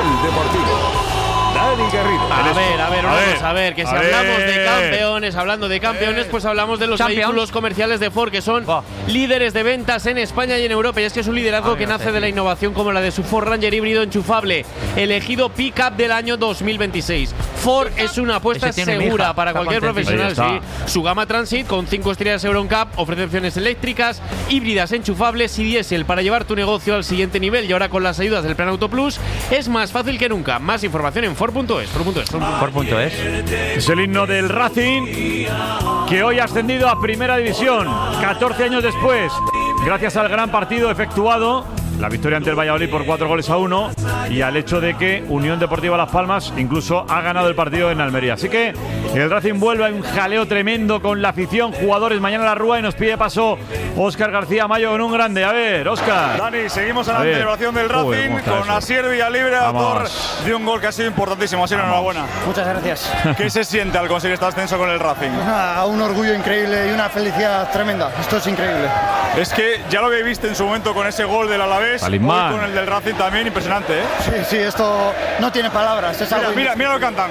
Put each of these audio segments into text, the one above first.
Gol Deportivo. Dani Garrido. A ver, que si hablamos de campeones, pues hablamos de los vehículos comerciales de Ford, que son líderes de ventas en España y en Europa. Y es que es un liderazgo que nace de la innovación como la de su Ford Ranger híbrido enchufable, elegido Pickup del año 2026. Ford es una apuesta segura para cualquier profesional. Sí. Su gama Transit, con 5 estrellas EuroNCAP, ofrece opciones eléctricas, híbridas enchufables y diésel para llevar tu negocio al siguiente nivel. Y ahora con las ayudas del Plan Auto Plus es más fácil que nunca. Más información en Ford.es. Ford.es. Es el himno del Racing, que hoy ha ascendido a Primera División 14 años después, gracias al gran partido efectuado, la victoria ante el Valladolid por 4-1 y al hecho de que Unión Deportiva Las Palmas incluso ha ganado el partido en Almería. Así que el Racing vuelve a un jaleo tremendo con la afición, jugadores. Mañana la Rúa y nos pide paso Óscar García Mayo con un grande. A ver, Óscar. Dani, seguimos a la celebración del Racing con Asier Villalibre, autor de un gol que ha sido importantísimo. Asier, enhorabuena. Muchas gracias. ¿Qué se siente al conseguir este ascenso con el Racing? Un orgullo increíble y una felicidad tremenda. Esto es increíble. Es que ya lo que viste en su momento con ese gol del Alavés, hoy con el del Racing también, impresionante, ¿eh? Sí, esto no tiene palabras. Es mira lo que cantan.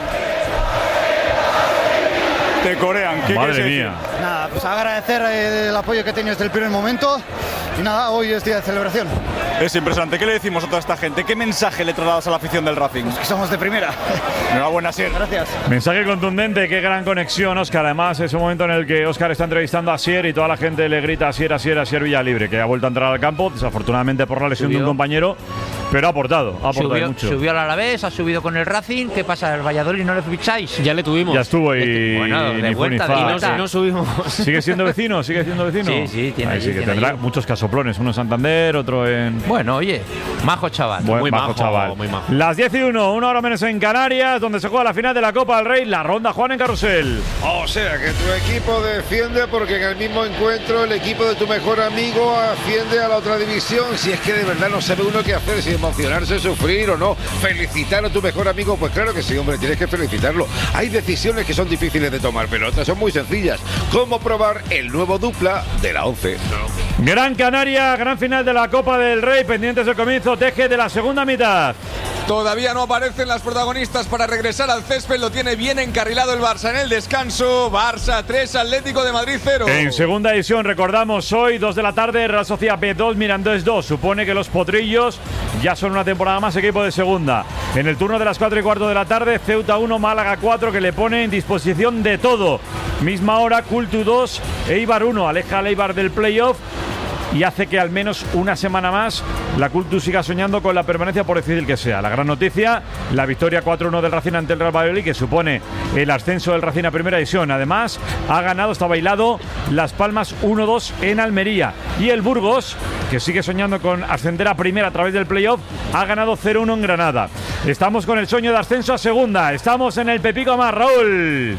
Te corean. ¿Qué Madre mía. Nada, pues agradecer el apoyo que he tenido desde el primer momento. Y nada, hoy es día de celebración. Es impresionante. ¿Qué le decimos a toda esta gente? ¿Qué mensaje le trasladas a la afición del Racing? Que somos de primera. Enhorabuena, Asier. Gracias. Mensaje contundente, qué gran conexión, Óscar. Además, es un momento en el que Óscar está entrevistando a Asier y toda la gente le grita Asier Villalibre, que ha vuelto a entrar al campo, desafortunadamente por la lesión de un compañero, pero ha aportado mucho. Subió al Alavés, ha subido con el Racing. ¿Qué pasa? ¿El Valladolid no le ficháis? Ya le tuvimos. Ya estuvo y bueno, de vuelta. No subimos. ¿Sigue siendo vecino? Sí, tiene. Ahí sí que tendrá muchos casoplones, uno en Santander, otro en… Bueno, oye, majo chaval. Muy majo chaval. Muy majo. Las 10:01, una hora menos en Canarias, donde se juega la final de la Copa del Rey, la ronda Juan en Carrusel. O sea que tu equipo defiende porque en el mismo encuentro el equipo de tu mejor amigo asciende a la otra división. Si es que de verdad no sabe uno qué hacer, si emocionarse, sufrir o no. Felicitar a tu mejor amigo, pues claro que sí, hombre, tienes que felicitarlo. Hay decisiones que son difíciles de tomar, pero otras son muy sencillas, como probar el nuevo dupla de la 11. Gran Canaria, gran final de la Copa del Rey, pendientes del comienzo Teje de la segunda mitad. Todavía no aparecen las protagonistas para regresar al césped. Lo tiene bien encarrilado el Barça en el descanso. Barça 3, Atlético de Madrid 0. En segunda edición, recordamos hoy, 2 de la tarde, Real Sociedad B2, Mirandés 2. Supone que los potrillos ya son una temporada más equipo de segunda. En el turno de las 4:15 de la tarde, Ceuta 1, Málaga 4, que le pone en disposición de todo. Misma hora, Cultu 2, Eibar 1. Aleja al Eibar del playoff y hace que al menos una semana más la Cultu siga soñando con la permanencia, por difícil que sea. La gran noticia, la victoria 4-1 del Racing ante el Real Valladolid, que supone el ascenso del Racing a primera división. Además, ha ganado, está bailado, Las Palmas 1-2 en Almería. Y el Burgos, que sigue soñando con ascender a primera a través del playoff, ha ganado 0-1 en Granada. Estamos con el sueño de ascenso a segunda. Estamos en el Pepico Más, Raúl.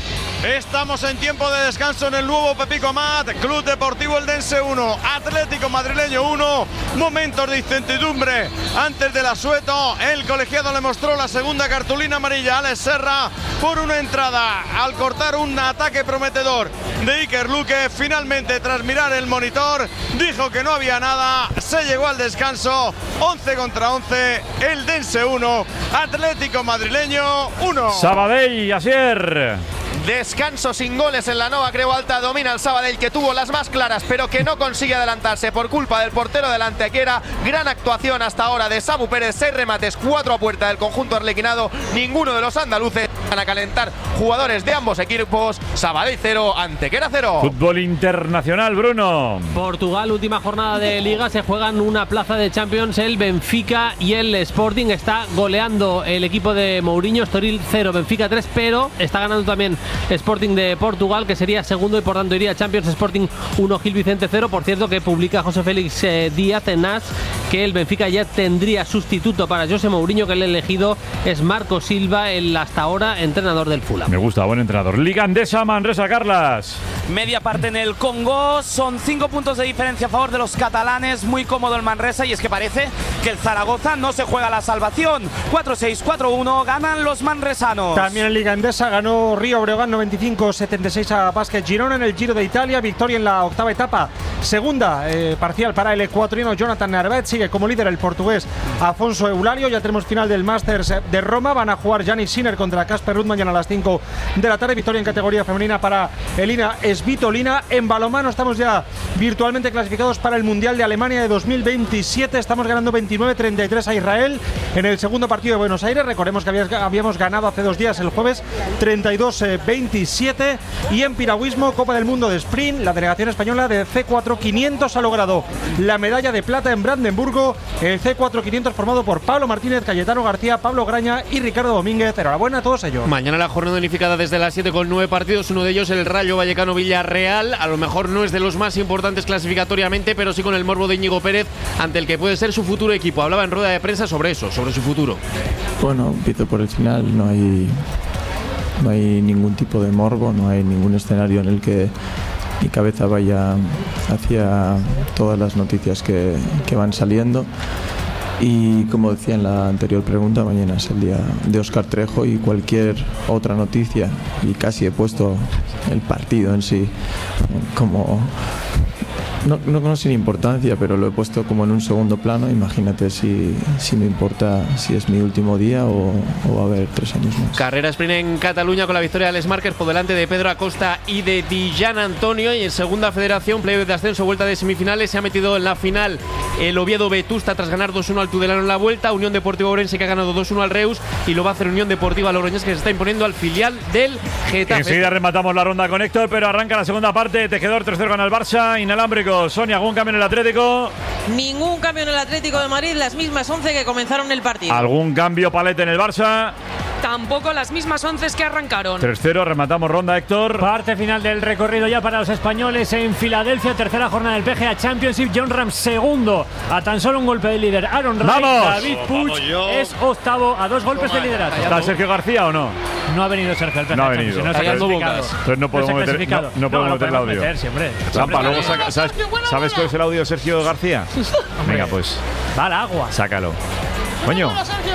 Estamos en tiempo de descanso en el nuevo Pepico Mat. Club Deportivo Eldense 1, Atlético Madrileño 1. Momentos de incertidumbre antes del asueto. El colegiado le mostró la segunda cartulina amarilla a Alex Serra por una entrada al cortar un ataque prometedor de Iker Luque. Finalmente, tras mirar el monitor, dijo que no había nada. Se llegó al descanso 11 contra 11. Eldense 1, Atlético Madrileño 1. Sabadell, Asier. Descanso sin goles en la Nova Creu Alta. Domina el Sabadell, que tuvo las más claras pero que no consigue adelantarse por culpa del portero del Antequera. Gran actuación hasta ahora de Samu Pérez. 6 remates, 4 a puerta del conjunto arlequinado. Ninguno de los andaluces. Van a calentar jugadores de ambos equipos. Sabadell 0, Antequera 0. Fútbol internacional, Bruno. Portugal, última jornada de Liga. Se juegan una plaza de Champions. El Benfica y el Sporting. Está goleando el equipo de Mourinho. Estoril 0, Benfica 3, pero está ganando también Sporting de Portugal, que sería segundo y por tanto iría a Champions. Sporting 1, Gil Vicente 0. Por cierto, que publica José Félix Díaz en AS que el Benfica ya tendría sustituto para José Mourinho, que el elegido es Marco Silva, el hasta ahora entrenador del Fulham. Me gusta, buen entrenador. Liga Andesa, Manresa, Carlas. Media parte en el Congo, son 5 puntos de diferencia a favor de los catalanes. Muy cómodo el Manresa, y es que parece que el Zaragoza no se juega la salvación. 4-6, 4-1, ganan los manresanos. También en Liga Andesa ganó Río Breogán Milán 95-76 a Basket Girona. En el Giro de Italia, victoria en la octava etapa. Segunda parcial para el ecuatoriano Jonathan Narváez. Sigue como líder el portugués Afonso Eulario. Ya tenemos final del Masters de Roma. Van a jugar Jannik Sinner contra Casper Ruud mañana a las 5 de la tarde. Victoria en categoría femenina para Elina Svitolina. En balonmano estamos ya virtualmente clasificados para el Mundial de Alemania de 2027. Estamos ganando 29-33 a Israel en el segundo partido de Buenos Aires. Recordemos que habíamos ganado hace 2 días, el jueves, 32-27. Y en piragüismo, Copa del Mundo de Sprint, la delegación española de C4 500 ha logrado la medalla de plata en Brandenburgo. El C4 500 formado por Pablo Martínez, Cayetano García, Pablo Graña y Ricardo Domínguez. Enhorabuena a todos ellos. Mañana la jornada unificada desde las 7 con 9 partidos. Uno de ellos el Rayo Vallecano Villarreal. A lo mejor no es de los más importantes clasificatoriamente, pero sí con el morbo de Íñigo Pérez ante el que puede ser su futuro equipo. Hablaba en rueda de prensa sobre eso, sobre su futuro. Bueno, empiezo por el final. No hay ningún tipo de morbo, no hay ningún escenario en el que mi cabeza vaya hacia todas las noticias que van saliendo. Y como decía en la anterior pregunta, mañana es el día de Óscar Trejo y cualquier otra noticia, y casi he puesto el partido en sí como no sin importancia, pero lo he puesto como en un segundo plano. Imagínate si me importa si es mi último día o va a haber 3 años más. Carrera sprint en Cataluña con la victoria de Alex Márquez por delante de Pedro Acosta y de Dijan Antonio. Y en segunda federación, playoff de ascenso, vuelta de semifinales, se ha metido en la final el Oviedo Vetusta tras ganar 2-1 al Tudelano en la vuelta. Unión Deportiva Ourense que ha ganado 2-1 al Reus, y lo va a hacer Unión Deportiva Logroñés que se está imponiendo al filial del Getafe. Enseguida rematamos la ronda con Héctor, pero arranca la segunda parte. Tejedor 3-0 gana el Barça, inalámbrico. Sonia, ¿algún cambio en el Atlético? Ningún cambio en el Atlético de Madrid, las mismas 11 que comenzaron el partido. ¿Algún cambio, Palete, en el Barça? Tampoco, las mismas 11 que arrancaron. 3-0, rematamos ronda, Héctor. Parte final del recorrido ya para los españoles en Filadelfia, tercera jornada del PGA Championship. John Ram segundo, a tan solo un golpe del líder Aaron Ray. David Puig es octavo, a 2 golpes de liderato. ¿Está Sergio García o no? No ha venido Sergio al PGA No ha venido. No se ha clasificado. Entonces no podemos meter el audio. Zampa, luego ¿sabes cuál es el audio de Sergio García? Venga, pues. Va al agua. Sácalo. Coño.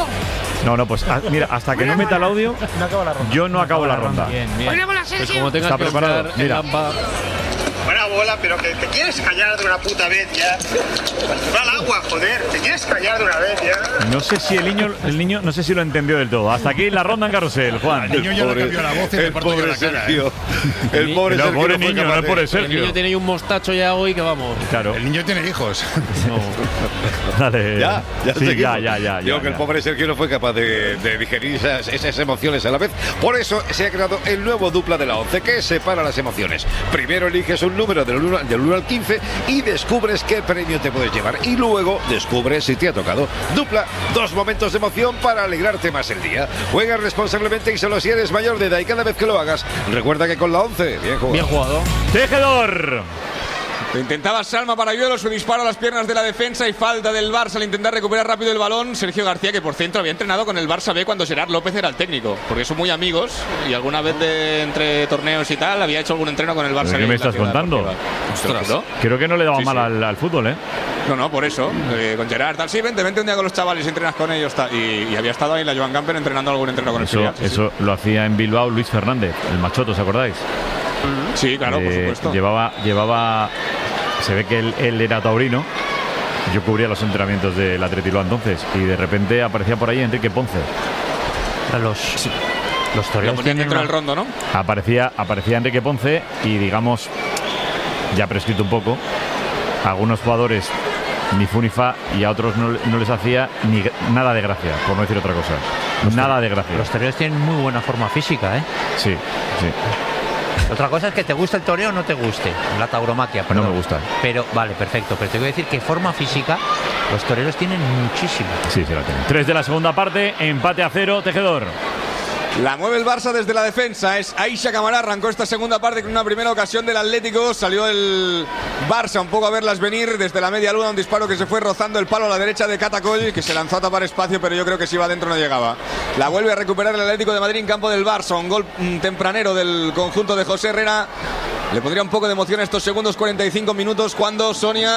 No, pues mira, hasta que no meta el audio, yo no acabo la ronda. Bien. Pues como tengas está que preparado. Mira. Buena bola, pero que te quieres callar de una puta vez ya. Va al agua, joder, te quieres callar de una vez ya. No sé si el niño no sé si lo entendió del todo. Hasta aquí la ronda en carrusel, Juan. El niño ya le cambió la voz y el pobre Sergio. El pobre niño, no es por el Sergio. El niño tiene ahí un mostacho ya hoy que vamos. Claro. El niño tiene hijos. No. Dale. Ya. Digo que el pobre Sergio no fue capaz de digerir esas emociones a la vez. Por eso se ha creado el nuevo dupla de la 11 que separa las emociones. Primero eliges un número del 1 al 15 y descubres qué premio te puedes llevar. Y luego descubres si te ha tocado. Dupla, 2 momentos de emoción para alegrarte más el día. Juega responsablemente y solo si eres mayor de edad, y cada vez que lo hagas, recuerda que con la 11, bien jugado. Tejedor. Lo intentaba Salma para Ayuelo, su disparo a las piernas de la defensa y falta del Barça al intentar recuperar rápido el balón. Sergio García, que por centro había entrenado con el Barça B cuando Gerard López era el técnico, porque son muy amigos y alguna vez entre torneos y tal había hecho algún entreno con el Barça B. ¿Qué me estás contando? Creo que no le daba mal al fútbol, ¿eh? No, por eso. Con Gerard, tal. Sí, vente un día con los chavales, entrenas con ellos. Tal. Y había estado ahí en la Joan Gamper entrenando algún entreno con el filial. Eso lo hacía en Bilbao Luis Fernández, el machoto, ¿os acordáis? Sí, claro, por supuesto. Llevaba. Se ve que él era taurino. Yo cubría los entrenamientos del Athletic Bilbao entonces, y de repente aparecía por ahí Enrique Ponce. Los toreros tienen dentro del rondo, ¿no? Aparecía Enrique Ponce y, digamos, ya prescrito un poco, a algunos jugadores ni fu ni fa, y a otros no les hacía ni nada de gracia, por no decir otra cosa. Nada de gracia. Los toreros tienen muy buena forma física, ¿eh? Sí. Otra cosa es que te guste el toreo o no te guste, la tauromaquia. No me gusta. Pero vale, perfecto. Pero te voy a decir que forma física los toreros tienen muchísima. Sí, se la tienen. 3 de la segunda parte, empate a 0, Tejedor. La mueve el Barça desde la defensa. Es Aisha Camará. Arrancó esta segunda parte con una primera ocasión del Atlético. Salió el Barça un poco a verlas venir desde la media luna. Un disparo que se fue rozando el palo a la derecha de Catacol, que se lanzó a tapar espacio, pero yo creo que si iba adentro no llegaba. La vuelve a recuperar el Atlético de Madrid en campo del Barça. Un gol tempranero del conjunto de José Herrera. Le pondría un poco de emoción a estos segundos 45 minutos cuando Sonia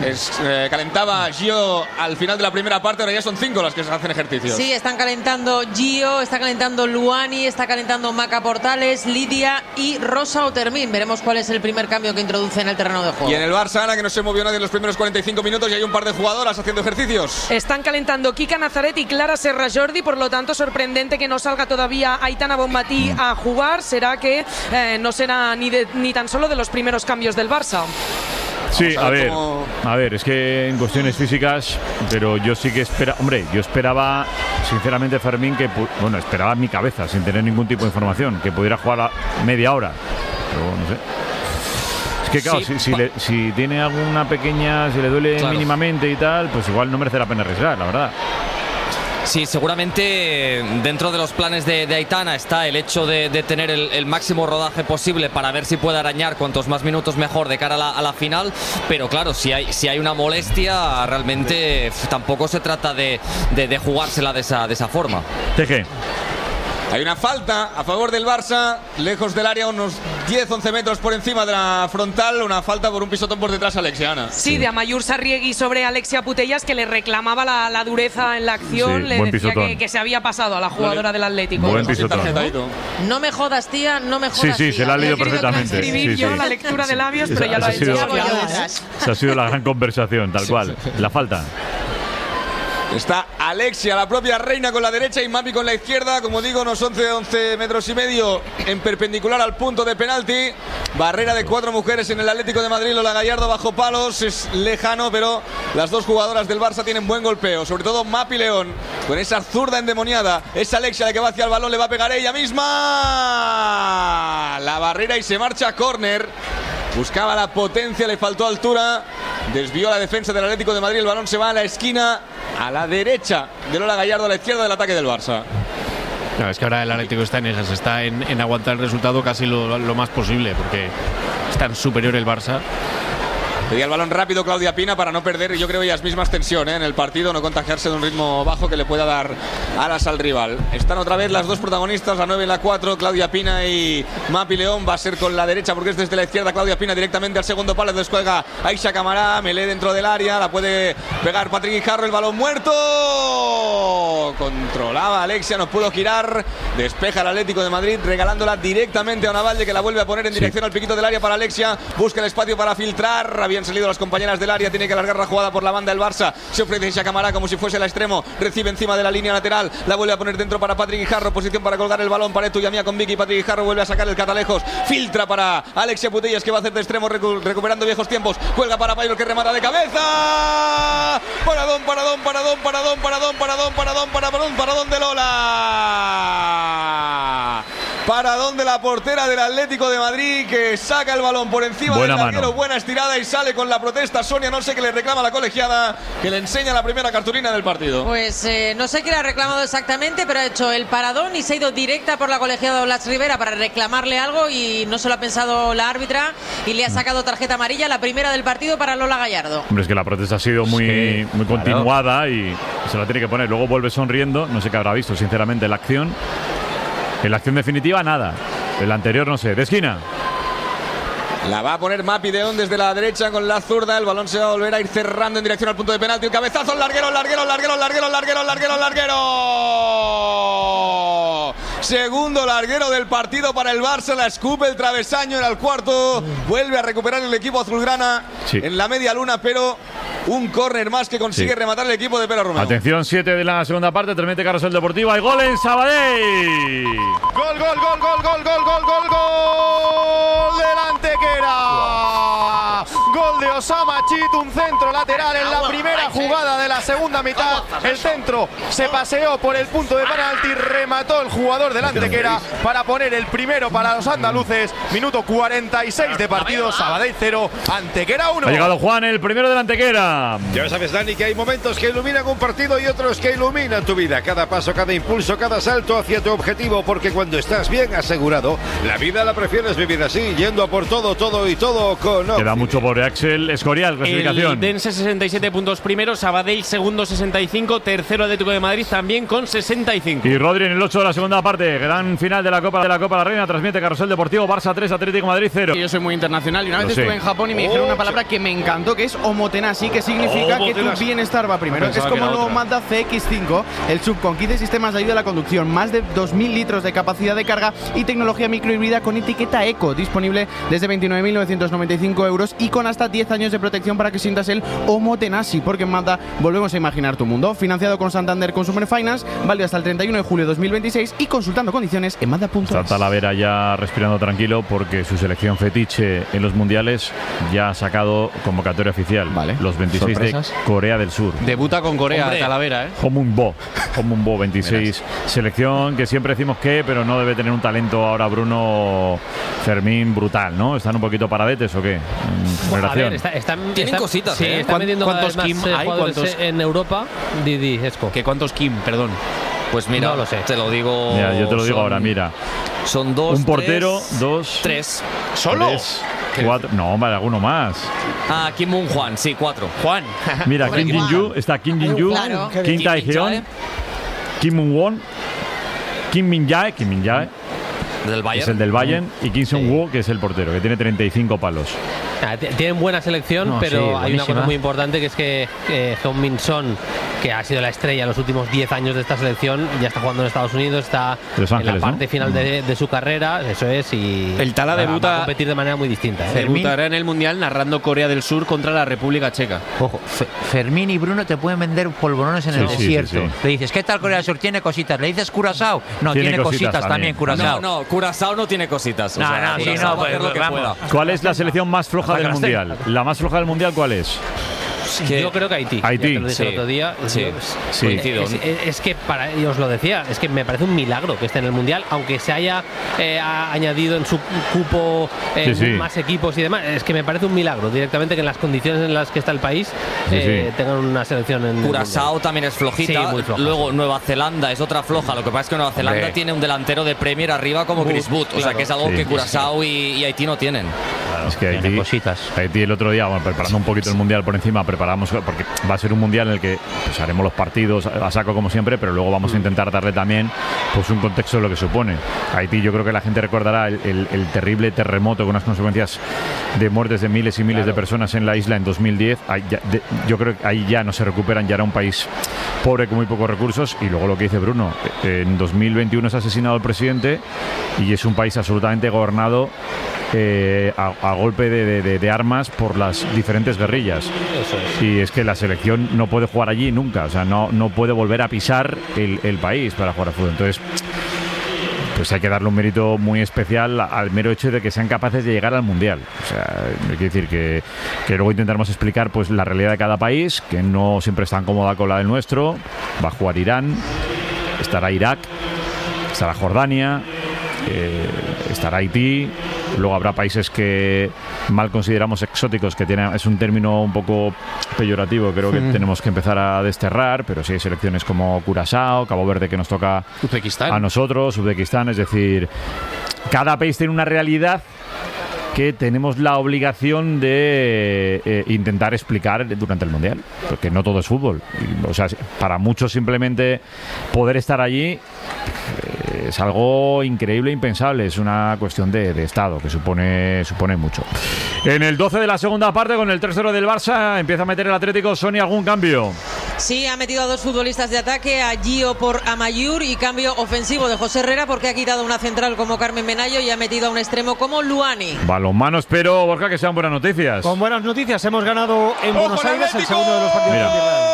Calentaba Gio al final de la primera parte, ahora ya son 5 las que se hacen ejercicios. Sí, están calentando Gio, está calentando Luani, está calentando Maca Portales, Lidia y Rosa Otermin. Veremos cuál es el primer cambio que introduce en el terreno de juego. Y en el Barça, Ana, que no se movió nadie en los primeros 45 minutos y hay un par de jugadoras haciendo ejercicios. Están calentando Kika Nazaret y Clara Serra Jordi, por lo tanto sorprendente que no salga todavía Aitana Bonmatí a jugar. Será que no será ni tan solo de los primeros cambios del Barça. Sí, a ver, es que en cuestiones físicas, pero yo sí que yo esperaba, sinceramente, Fermín, esperaba en mi cabeza, sin tener ningún tipo de información, que pudiera jugar a media hora, pero no sé. Es que claro, si tiene alguna pequeña, si le duele mínimamente y tal, pues igual no merece la pena arriesgar, la verdad. Sí, seguramente dentro de los planes de Aitana está el hecho de tener el máximo rodaje posible para ver si puede arañar cuantos más minutos mejor de cara a la final, pero claro, si hay una molestia, realmente tampoco se trata de jugársela de esa forma. ¿Qué? Hay una falta a favor del Barça, lejos del área, unos 10-11 metros por encima de la frontal, una falta por un pisotón por detrás, Alexia, Ana. Sí, de Amayur Sarriegui sobre Alexia Putellas, que le reclamaba la dureza en la acción, le decía que se había pasado a la jugadora del Atlético. Buen pisotón. No me jodas, tía, no me jodas. Sí, se la ha leído perfectamente. Escribir yo la lectura de labios, pero ya lo ha hecho. Esa ha sido la gran conversación, tal cual. La falta. Está Alexia, la propia reina, con la derecha y Mapi con la izquierda. Como digo, unos 11 metros y medio en perpendicular al punto de penalti. Barrera de 4 mujeres en el Atlético de Madrid. Lola Gallardo bajo palos. Es lejano, pero las dos jugadoras del Barça tienen buen golpeo. Sobre todo Mapi León, con esa zurda endemoniada. Es Alexia la que va hacia el balón. Le va a pegar ella misma. La barrera y se marcha a córner. Buscaba la potencia, le faltó altura. Desvió la defensa del Atlético de Madrid. El balón se va a la esquina, a la derecha de Lola Gallardo, a la izquierda del ataque del Barça. No, es que ahora el Atlético está en esas, está en aguantar el resultado casi lo más posible, porque es tan superior el Barça. Pedía el balón rápido Claudia Pina para no perder, yo creo, ellas mismas tensión en el partido, no contagiarse de un ritmo bajo que le pueda dar alas al rival. Están otra vez las dos protagonistas, la 9 y la 4, Claudia Pina y Mapi León. Va a ser con la derecha porque es desde la izquierda. Claudia Pina directamente al segundo palo, descuelga Aisha Camará, Melé dentro del área, la puede pegar Patrick Guijarro, el balón muerto. Controlaba Alexia, no pudo girar, despeja el Atlético de Madrid, regalándola directamente a Navalle, que la vuelve a poner en dirección al piquito del área para Alexia. Busca el espacio para filtrar, habían salido las compañeras del área, tiene que alargar la jugada por la banda del Barça. Se ofrece Aisha Camará como si fuese el extremo, recibe encima de la línea lateral, la vuelve a poner dentro para Patrick Guijarro, posición para colgar el balón para Tuyamía con Vicky. Patrick Guijarro vuelve a sacar el catalejos, filtra para Alexia Putellas, que va a hacer de extremo recuperando viejos tiempos, cuelga para Pairo, que remata de cabeza. Paradón de Lola. Paradón de la portera del Atlético de Madrid, que saca el balón por encima del larguero. Buena estirada y sale con la protesta Sonia, no sé qué le reclama la colegiada, que le enseña la primera cartulina del partido. Pues no sé qué le ha reclamado exactamente, pero ha hecho el paradón y se ha ido directa por la colegiada Blas Rivera para reclamarle algo, y no se lo ha pensado la árbitra y le ha sacado tarjeta amarilla, la primera del partido para Lola Gallardo. Hombre, es que la protesta ha sido muy continuada y se la tiene que poner. Luego vuelve sonriendo, no sé qué habrá visto sinceramente la acción. En la acción definitiva, nada. En la anterior, no sé. De esquina. La va a poner Mapi León desde la derecha con la zurda. El balón se va a volver a ir cerrando en dirección al punto de penalti. El cabezazo, el larguero. Segundo larguero del partido para el Barça. La escupe el travesaño, era el cuarto. Vuelve a recuperar el equipo azulgrana en la media luna, pero un córner más que consigue rematar el equipo de Pera Romeo. Atención, 7 de la segunda parte. Termite Carrusel Deportiva. Hay gol en Sabadell. Gol del Antequera. Gol de Osama Chit, un centro lateral en la primera jugada de la segunda mitad. El centro se paseó por el punto de penalti, remató el jugador del Antequera para poner el primero para los andaluces. Minuto 46 de partido. Sabadell 0, Antequera 1. Ha llegado Juan, el primero del Antequera. Ya sabes, Dani, que hay momentos que iluminan un partido y otros que iluminan tu vida. Cada paso, cada impulso, cada salto hacia tu objetivo, porque cuando estás bien asegurado, la vida la prefieres vivir así, yendo a por todo y todo con Oxy. Queda mucho por Axel Escorial, clasificación. El Dense 67 puntos primero, Sabadell segundo 65, tercero Atlético de Madrid también con 65. Y Rodri en el 8 de la segunda parte, gran final de la Copa la Reina, transmite Carrusel Deportivo, Barça 3, Atlético de Madrid 0. Yo soy muy internacional y una vez estuve en Japón y me dijeron una palabra que me encantó, que es omotenashi, que significa que tu bienestar va primero. Es como el nuevo Mazda CX-5, el sub con 15 sistemas de ayuda a la conducción, más de 2.000 litros de capacidad de carga y tecnología microhíbrida con etiqueta Eco, disponible desde 29.995 euros y con hasta 10 años de protección para que sientas el omotenashi, porque en Mazda volvemos a imaginar tu mundo. Financiado con Santander Consumer Finance, válido hasta el 31 de julio de 2026 y consultando condiciones en Mazda.es. Está Talavera ya respirando tranquilo porque su selección fetiche en los mundiales ya ha sacado convocatoria oficial. Vale. Los 26 ¿sorpresas? De Corea del Sur. Debuta con Corea, hombre. Talavera, ¿eh? Homunbo 26. Selección que siempre decimos que, pero no debe tener un talento ahora Bruno Fermín brutal, ¿no? ¿Están un poquito paradetes o qué? Bueno, a ver, tienen cositas, sí, están metiendo ¿cuántos más Kim hay? jugadores en Europa? Didi, Esco. ¿Qué cuántos Kim? Perdón. Pues mira, no lo sé. Te lo digo. Mira, yo te lo digo ahora, mira. Son 2, un portero, 2, 3. ¿Solo? 4. No, vale, alguno más. Kim Moon Juan, sí, 4. Juan. Mira, Kim Jin-yu, está Kim Jin-yu, claro. Kim Tae-hyun, Kim Moon-won, Kim Min-jae, del Bayern. Es el del Bayern, y Kim Seung-woo, que es el portero, que tiene 35 palos. Tienen buena selección, pero sí, hay una cosa muy importante, que es que Heung-min Son, que ha sido la estrella en los últimos 10 años de esta selección, ya está jugando en Estados Unidos, está Ángeles, en la parte ¿no? final de su carrera, eso es, y el Tala va a competir de manera muy distinta. Debutará en el Mundial narrando Corea del Sur contra la República Checa. Ojo, Fermín y Bruno te pueden vender polvorones en el desierto. Sí. Le dices, ¿qué tal Corea del Sur? Tiene cositas. Le dices Curazao. No, tiene cositas también Curazao. No, Curazao no tiene cositas. ¿Cuál es la selección más floja del Mundial? ¿La más floja del Mundial cuál es? Yo creo que Haití. Haití. Ya te lo dije el otro día. Coincido. Es que os lo decía, es que me parece un milagro que esté en el Mundial, aunque se haya añadido en su cupo más equipos y demás. Es que me parece un milagro directamente que en las condiciones en las que está el país tengan una selección en Curazao también es flojita. Sí, muy floja. Luego Nueva Zelanda es otra floja. Lo que pasa es que Nueva Zelanda tiene un delantero de Premier arriba como Chris Wood. O sea que es algo que Curazao y Haití no tienen. Claro, es que Haití el otro día, preparando un poquito el Mundial por encima, preparamos, porque va a ser un Mundial en el que pues, haremos los partidos a saco como siempre, pero luego vamos a intentar darle también pues un contexto de lo que supone. Haití, yo creo que la gente recordará el terrible terremoto con unas consecuencias de muertes de miles y miles de personas en la isla en 2010. Yo creo que ahí ya no se recuperan, ya era un país pobre con muy pocos recursos. Y luego lo que dice Bruno, en 2021 es asesinado el presidente y es un país absolutamente gobernado a golpe de armas por las diferentes guerrillas. Y es que la selección no puede jugar allí nunca, o sea, no puede volver a pisar el país para jugar al fútbol. Entonces, pues hay que darle un mérito muy especial al mero hecho de que sean capaces de llegar al Mundial. O sea, hay que decir que luego intentaremos explicar pues la realidad de cada país, que no siempre es tan cómoda con la del nuestro. Va a jugar Irán, estará Irak, estará Jordania, estará Haití. Luego habrá países que mal consideramos exóticos, que es un término un poco peyorativo, creo que tenemos que empezar a desterrar, pero sí hay selecciones como Curazao, Cabo Verde, que nos toca Uzbekistán. A nosotros, Uzbekistán, es decir, cada país tiene una realidad que tenemos la obligación de intentar explicar durante el Mundial, porque no todo es fútbol. O sea, para muchos simplemente poder estar allí es algo increíble, impensable. Es una cuestión de Estado que supone mucho. En el 12 de la segunda parte, con el 3-0 del Barça, empieza a meter el Atlético. Sonia, ¿algún cambio? Sí, ha metido a dos futbolistas de ataque, a Gio por Amayur, y cambio ofensivo de José Herrera, porque ha quitado una central como Carmen Benayo y ha metido a un extremo como Luani. Balonmano, espero, Borja, que sean buenas noticias. Con buenas noticias, hemos ganado en Buenos Aires el segundo de los partidos de Mundial.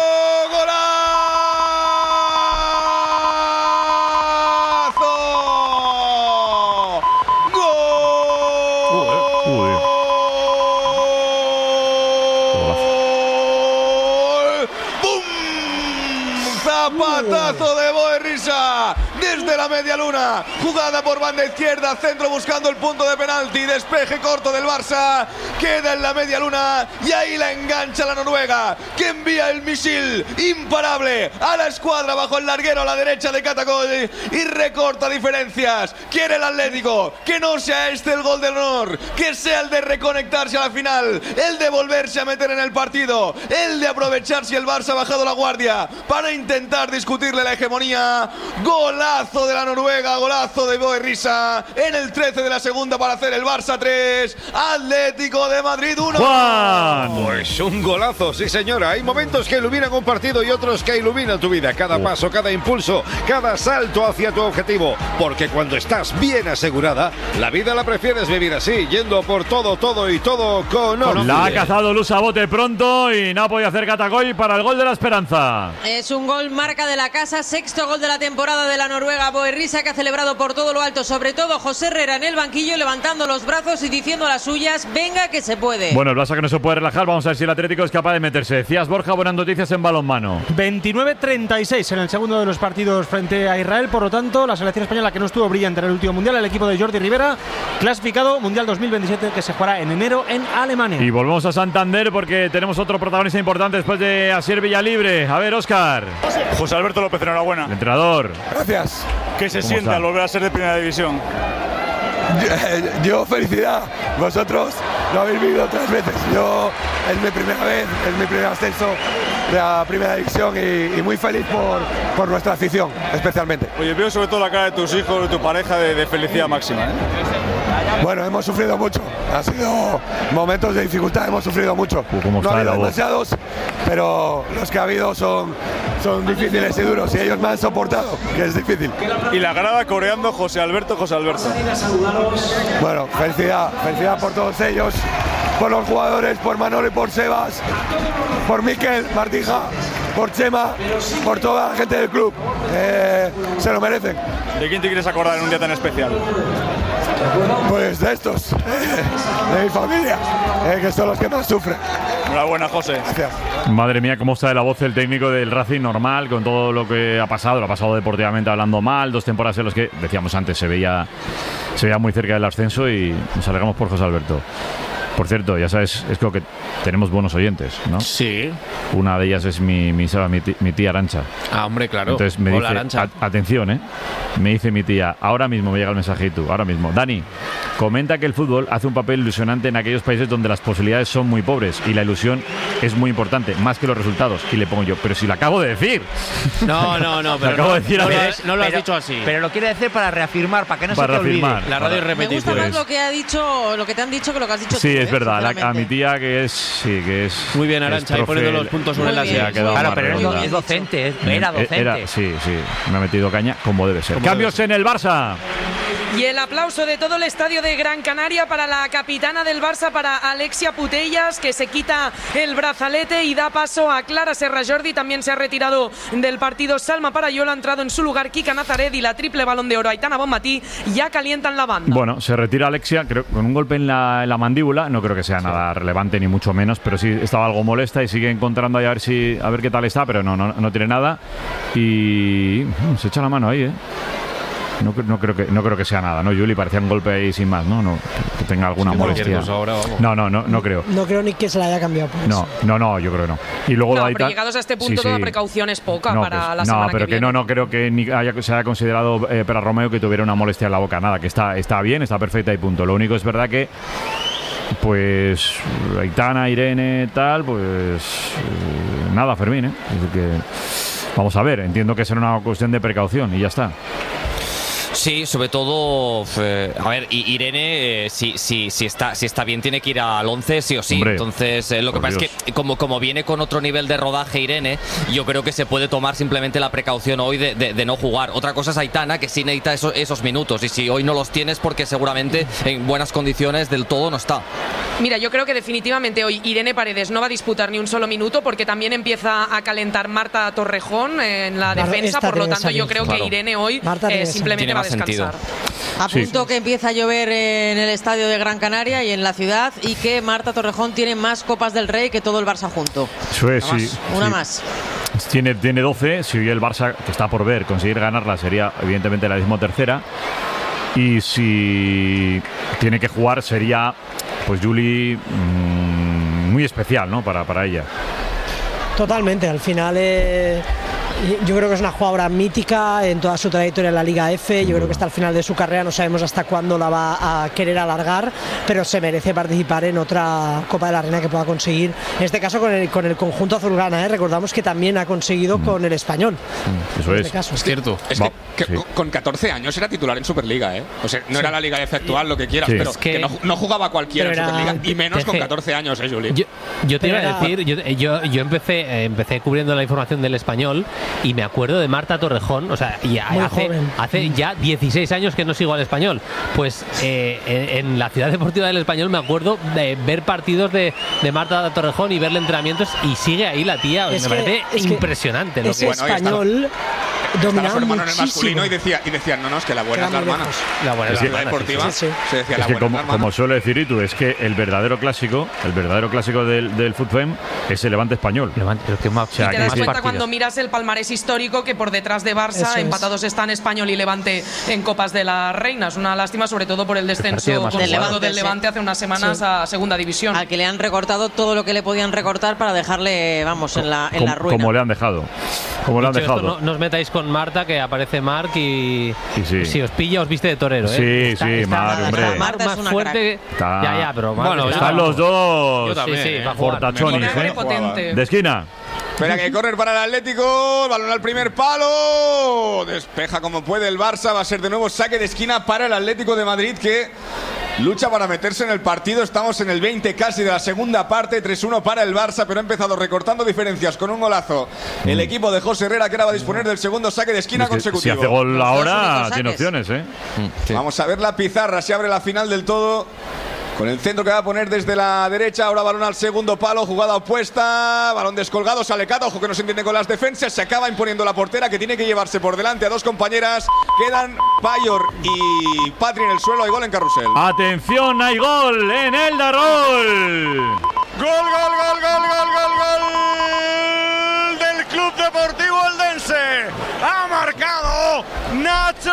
Zapatazo de Boerrisa desde la media luna. Jugada por banda izquierda, centro buscando el punto de penalti. Despeje corto del Barça. Queda en la media luna y ahí la engancha la Noruega, que envía el misil imparable a la escuadra bajo el larguero a la derecha de Catacoy y recorta diferencias. Quiere el Atlético que no sea este el gol del honor, que sea el de reconectarse a la final, el de volverse a meter en el partido, el de aprovechar si el Barça ha bajado la guardia para intentar discutirle la hegemonía. Golazo de la Noruega, golazo de Boerrisa en el 13 de la segunda para hacer el Barça 3, Atlético de Madrid 1. Juan. Pues un golazo, sí señora. Hay momentos que iluminan un partido y otros que iluminan tu vida. Cada paso, cada impulso, cada salto hacia tu objetivo. Porque cuando estás bien asegurada, la vida la prefieres vivir así, yendo por todo y todo con Opti. La ha cazado Luz a bote pronto y no ha podido hacer Catacoy para el gol de la esperanza. Es un gol marca de la casa, sexto gol de la temporada de la Noruega. Boerrisa, que ha celebrado por todo lo alto, sobre todo José Herrera en el banquillo, levantando los brazos y diciendo a las suyas: venga que se puede. Bueno, el Barça que no se puede relajar. Vamos a ver si el Atlético es capaz de meterse. Decías, Borja, buenas noticias en balonmano. 29-36 en el segundo de los partidos frente a Israel. Por lo tanto, la selección española, que no estuvo brillante en el último mundial, el equipo de Jordi Rivera, clasificado Mundial 2027, que se jugará en enero en Alemania. Y volvemos a Santander porque tenemos otro protagonista importante después de Asier Villalibre. A ver, Óscar. José Alberto López, enhorabuena. El entrenador. Gracias. ¿Qué se siente al volver a ser de primera división? Yo felicidad. Vosotros lo habéis vivido 3 veces. Yo es mi primera vez, es mi primer ascenso de la primera división y muy feliz por nuestra afición, especialmente. Oye, veo sobre todo la cara de tus hijos, de tu pareja, de felicidad máxima, ¿eh? Bueno, hemos sufrido mucho. Han sido momentos de dificultad, hemos sufrido mucho. No ha habido demasiados, pero los que ha habido son difíciles y duros y ellos me han soportado, que es difícil. Y la grada coreando José Alberto, José Alberto. Bueno, felicidad por todos ellos, por los jugadores, por Manolo y por Sebas, por Miquel, Martija, por Chema, por toda la gente del club. Se lo merecen. ¿De quién te quieres acordar en un día tan especial? Pues de estos, de mi familia, que son los que más sufren. Enhorabuena, José. Gracias. Madre mía, cómo está de la voz el técnico del Racing, normal, con todo lo que ha pasado. Lo ha pasado deportivamente hablando mal, 2 temporadas en las que, decíamos antes, se veía muy cerca del ascenso y nos alegramos por José Alberto. Por cierto, ya sabes, es creo que tenemos buenos oyentes, ¿no? Sí. Una de ellas es mi tía Arancha. Ah, hombre, claro. Entonces me Hola, dice, Arancha. atención, me dice mi tía, ahora mismo me llega el mensajito, ahora mismo. Dani, comenta que el fútbol hace un papel ilusionante en aquellos países donde las posibilidades son muy pobres y la ilusión es muy importante, más que los resultados. Y le pongo yo, pero si lo acabo de decir. No, pero acabo de decir no lo has dicho así. Pero lo quiere decir para reafirmar, para que no para se te reafirmar, olvide. La radio es repetir. Me gusta más lo que ha dicho, lo que te han dicho que lo que has dicho sí, tú. es verdad. A sinceramente. mi tía que es muy bien, Arancha, ahí poniendo los puntos sobre las sillas. Claro, pero es docente, era docente. Sí, me ha metido caña como debe ser. Cambios en el Barça. Y el aplauso de todo el estadio de Gran Canaria para la capitana del Barça, para Alexia Putellas, que se quita el brazalete y da paso a Clara Serra Jordi. También se ha retirado del partido Salma Parayola, ha entrado en su lugar Kika Nazaret y la triple Balón de Oro Aitana Bonmatí ya calientan la banda. Bueno, se retira Alexia, creo, con un golpe en la mandíbula. No creo que sea nada relevante ni mucho menos, pero sí estaba algo molesta y sigue encontrando ahí a ver qué tal está, pero no tiene nada y se echa la mano ahí, No creo que sea nada, ¿no, Juli? Parecía un golpe ahí sin más, ¿no? Que tenga alguna molestia. No creo. No creo ni que se la haya cambiado. Pues. No, yo creo que no. Y luego pero llegados a este punto toda precaución es poca para la semana que viene. No creo que ni se haya considerado para Romeo que tuviera una molestia en la boca. Nada, que está bien, está perfecta y punto. Lo único es verdad que pues Aitana, Irene, tal, pues nada, Fermín, Es que vamos a ver, entiendo que será una cuestión de precaución y ya está. Sí, sobre todo, a ver, Irene, si está bien, tiene que ir al 11 sí o sí. Hombre, entonces, lo que pasa es que como viene con otro nivel de rodaje Irene, yo creo que se puede tomar simplemente la precaución hoy de no jugar. Otra cosa es Aitana, que sí necesita esos minutos, y si hoy no los tienes, porque seguramente en buenas condiciones del todo no está. Mira, yo creo que definitivamente hoy Irene Paredes no va a disputar ni un solo minuto, porque también empieza a calentar Marta Torrejón en la defensa, por lo tanto yo creo que Irene hoy simplemente va a descansar. A punto que empieza a llover en el estadio de Gran Canaria y en la ciudad, y que Marta Torrejón tiene más Copas del Rey que todo el Barça junto. Eso es, Una más. Tiene 12. Si hoy el Barça, que está por ver, conseguir ganarla, sería evidentemente la 13ª. Y si tiene que jugar, sería, pues, Juli, muy especial, ¿no? Para ella. Totalmente, al final yo creo que es una jugadora mítica en toda su trayectoria en la Liga F. Yo creo que hasta el final de su carrera no sabemos hasta cuándo la va a querer alargar, pero se merece participar en otra Copa de la Reina que pueda conseguir, en este caso con el conjunto azulgrana. Recordamos que también ha conseguido con el Español. Eso en es. este caso. Es cierto. Es que sí. Con 14 años era titular en Superliga, ¿eh? O sea, no era la Liga F actual, lo que quieras, pero es que no jugaba cualquiera en Superliga, y menos con 14 años, Juli. Yo te iba a decir, yo empecé cubriendo la información del Español y me acuerdo de Marta Torrejón, o sea, hace ya 16 años que no sigo al Español. Pues en la Ciudad Deportiva del Español me acuerdo de ver partidos de Marta Torrejón y verle entrenamientos, y sigue ahí la tía. Me parece impresionante lo que Español. Estaba su hermano en el masculino y decían, no, es que la buena es la hermana. La buena es la hermana deportiva. Se decía, es que como suele decir Itu, es que el verdadero clásico del fútbol es el Levante Español. Pero te das cuenta cuando miras el palmarés histórico que por detrás de Barça empatados están Español y Levante en Copas de la Reina. Es una lástima, sobre todo por el descenso consumado del Levante hace unas semanas a Segunda División. Al que le han recortado todo lo que le podían recortar para dejarle, vamos, en la ruina. Como le han dejado. No os metáis con Marta, que aparece Marc y si os pilla os viste de torero. Sí, Marc, hombre. Marta más es una fuerte. Crack. Pero bueno, están los dos fortachones, de esquina. Espera, que correr para el Atlético. Balón al primer palo. Despeja como puede el Barça. Va a ser de nuevo saque de esquina para el Atlético de Madrid, que lucha para meterse en el partido. Estamos en el 20 casi de la segunda parte. 3-1 para el Barça, pero ha empezado recortando diferencias con un golazo el equipo de José Herrera, que ahora va a disponer del segundo saque de esquina consecutivo. Si hace gol ahora, tiene opciones, ¿eh? Sí. Vamos a ver la pizarra. Se abre la final del todo, con el centro que va a poner desde la derecha. Ahora balón al segundo palo, jugada opuesta, balón descolgado, sale Cata, ojo que no se entiende con las defensas. Se acaba imponiendo la portera, que tiene que llevarse por delante a dos compañeras. Quedan Payor y Patri en el suelo. Hay gol en Carrusel. Atención, hay gol en el Darrol. Gol del Club Deportivo Eldense. Ha marcado Nacho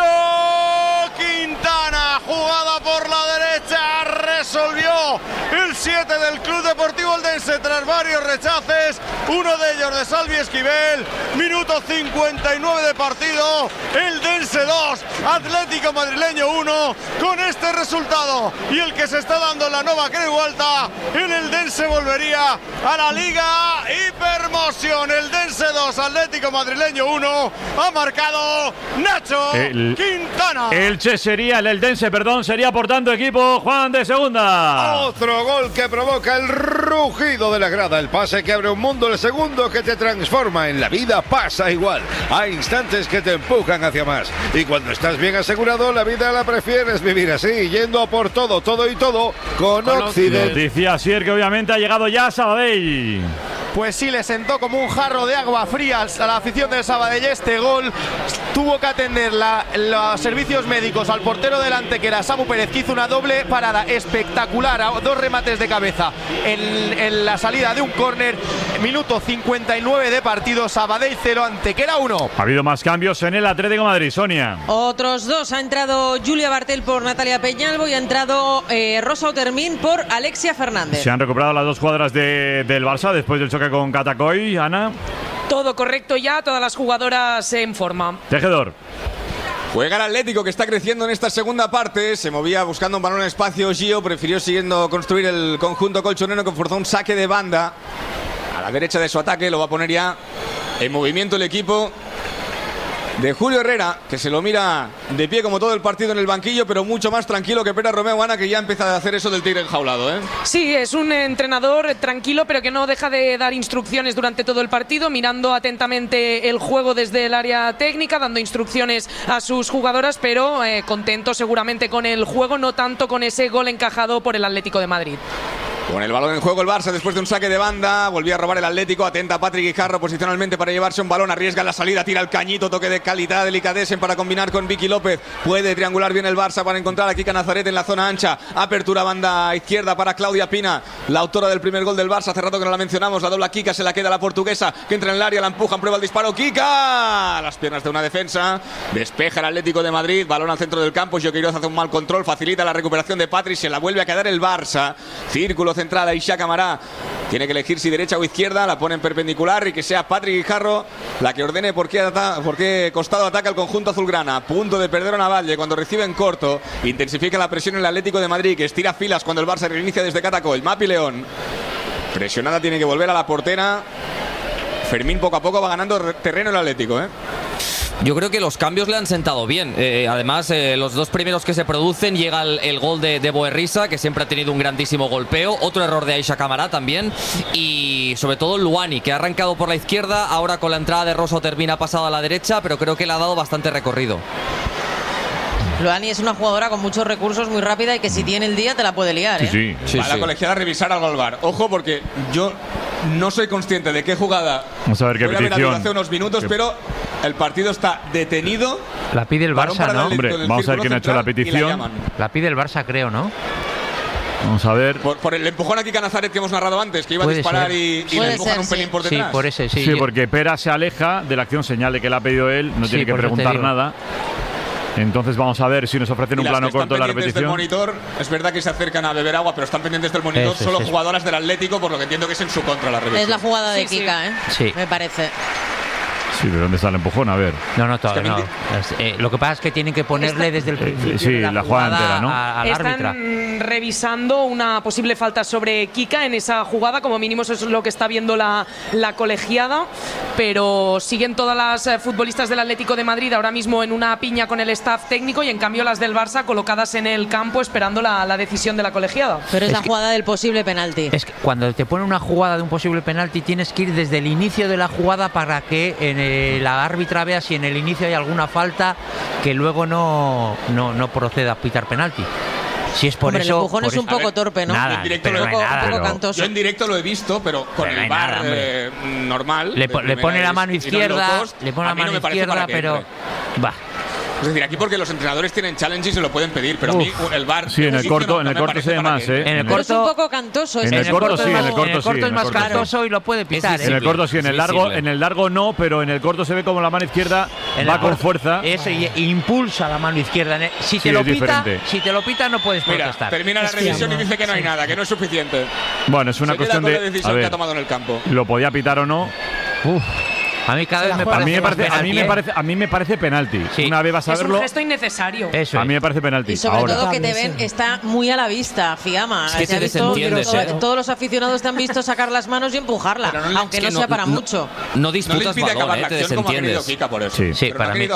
Quintana. Jugada por la derecha. Resolvió el 7 del Club Deportivo Eldense tras varios rechaces. Uno de ellos de Salvi Esquivel. Minuto 59 de partido. Eldense 2, Atlético Madrileño 1. Con este resultado y el que se está dando en la Nova Creu Alta, el Eldense volvería a la Liga Hipermotion. Eldense 2, Atlético Madrileño 1. Ha marcado Nacho Quintana. El Eldense sería por tanto equipo, Juan, de segunda. Otro gol que provoca el rugido de la grada. El pase que abre un mundo. El segundo que te transforma. En la vida pasa igual. Hay instantes que te empujan hacia más. Y cuando estás bien asegurado, la vida la prefieres vivir así, yendo a por todo y todo con Occident. Noticia Asier, que obviamente ha llegado ya a Sabadell. Pues sí, le sentó como un jarro de agua fría a la afición del Sabadell este gol. Tuvo que atender los servicios médicos al portero delante, que era Samu Pérez, que hizo una doble parada espectacular a dos remates de cabeza en la salida de un córner. Minuto 59 de partido. Sabadell 0, Antequera 1. Ha habido más cambios en el Atlético de Madrid, Sonia. Otros dos. Ha entrado Julia Bartel por Natalia Peñalvo y ha entrado Rosa Otermin por Alexia Fernández. Se han recuperado las dos jugadoras del Barça después del choque con Catacoy. Ana. Todo correcto ya, todas las jugadoras en forma. Tejedor. Juega el Atlético, que está creciendo en esta segunda parte. Se movía buscando un balón en espacio. Gio prefirió siguiendo construir el conjunto colchonero, que forzó un saque de banda a la derecha de su ataque. Lo va a poner ya en movimiento el equipo de Julio Herrera, que se lo mira de pie como todo el partido en el banquillo, pero mucho más tranquilo que Pera Romeo, Ana, que ya empieza a hacer eso del tigre enjaulado, ¿eh? Sí, es un entrenador tranquilo, pero que no deja de dar instrucciones durante todo el partido, mirando atentamente el juego desde el área técnica, dando instrucciones a sus jugadoras, pero contento seguramente con el juego, no tanto con ese gol encajado por el Atlético de Madrid. Con el balón en juego el Barça después de un saque de banda. Volvía a robar el Atlético. Atenta Patrick Guijarro posicionalmente para llevarse un balón. Arriesga la salida, tira el cañito. Toque de calidad, delicatessen para combinar con Vicky López. Puede triangular bien el Barça para encontrar a Kika Nazaret en la zona ancha. Apertura banda izquierda para Claudia Pina, la autora del primer gol del Barça. Hace rato que no la mencionamos. La dobla Kika, se la queda la portuguesa que entra en el área, la empujan, prueba el disparo. Kika, las piernas de una defensa. Despeja el Atlético de Madrid. Balón al centro del campo. Joqueiroz hace un mal control. Facilita la recuperación de Patri. Se la vuelve a quedar el Barça. Círculo central. Aisha Camará tiene que elegir si derecha o izquierda. La pone en perpendicular y que sea Patrick Guijarro la que ordene por qué costado ataca el conjunto azulgrana. Punto de perder a Navalle cuando recibe en corto. Intensifica la presión en el Atlético de Madrid, que estira filas cuando el Barça reinicia desde Catacol. Mapi León. Presionada, tiene que volver a la portera. Fermín poco a poco va ganando terreno el Atlético, Yo creo que los cambios le han sentado bien. Además, los dos primeros que se producen, llega el gol de Boerrisa, que siempre ha tenido un grandísimo golpeo. Otro error de Aisha Camará también. Y sobre todo Luani, que ha arrancado por la izquierda. Ahora con la entrada de Rosa termina pasado a la derecha, pero creo que le ha dado bastante recorrido. Luani es una jugadora con muchos recursos, muy rápida y que si tiene el día te la puede liar. Sí. Va la colegiada a revisar algo al VAR. Ojo, porque yo no soy consciente de qué jugada. Vamos a ver qué petición. Hace unos minutos, pero el partido está detenido. La pide el Barça, ¿no? Hombre, vamos a ver quién ha hecho la petición. La pide el Barça, creo, ¿no? Vamos a ver. Por el empujón a Kika Nazaret que hemos narrado antes, que iba a disparar y le empujan un pelín por detrás. Sí, por ese, sí, porque Pera se aleja de la acción, señal de que la ha pedido él, no tiene que preguntar nada. Entonces vamos a ver si nos ofrecen un plano corto de la repetición. Del monitor, es verdad que se acercan a beber agua, pero están pendientes del monitor solo jugadoras del Atlético, por lo que entiendo que es en su contra la repetición. Es la jugada de Kika, Sí. Me parece. Sí, ¿de dónde está el empujón? A ver. No, todavía no. Lo que pasa es que tienen que ponerle desde el principio la jugada entera, ¿no? Al árbitra. Están revisando una posible falta sobre Kika en esa jugada, como mínimo eso es lo que está viendo la colegiada, pero siguen todas las futbolistas del Atlético de Madrid ahora mismo en una piña con el staff técnico y en cambio las del Barça colocadas en el campo esperando la decisión de la colegiada. Pero es la jugada del posible penalti. Es que cuando te ponen una jugada de un posible penalti tienes que ir desde el inicio de la jugada para que la árbitra vea si en el inicio hay alguna falta que luego no proceda a pitar penalti. Si es por eso. El empujón es un poco torpe, ¿no? Nada, un poco cantoso. Yo en directo lo he visto, pero con el VAR normal. Le pone la mano izquierda, pero. Va. Es decir, aquí porque los entrenadores tienen challenges y se lo pueden pedir, pero a mí el VAR. Sí, en el corto se ve más, En el corto es un poco cantoso. En el corto sí, en el corto es más cantoso y lo puede pitar. En el corto sí, en el largo no, pero en el corto se ve como la mano izquierda va con fuerza. Eso, y impulsa la mano izquierda. Si te lo pita, no puedes protestar. Termina la revisión y dice que no hay nada, que no es suficiente. Bueno, es una cuestión de la decisión que ha tomado en el campo. Lo podía pitar o no. A mí cada vez a mí me parece penalti. Sí. Una vez vas a verlo. Es un gesto innecesario. Eso a mí me parece penalti. Y sobre todo que te ven, está muy a la vista, Fiamma. Sí, se desentiende, todos los aficionados te han visto sacar las manos y empujarla, aunque no sea para mucho. No disputas balón, te desentiendes. Sí,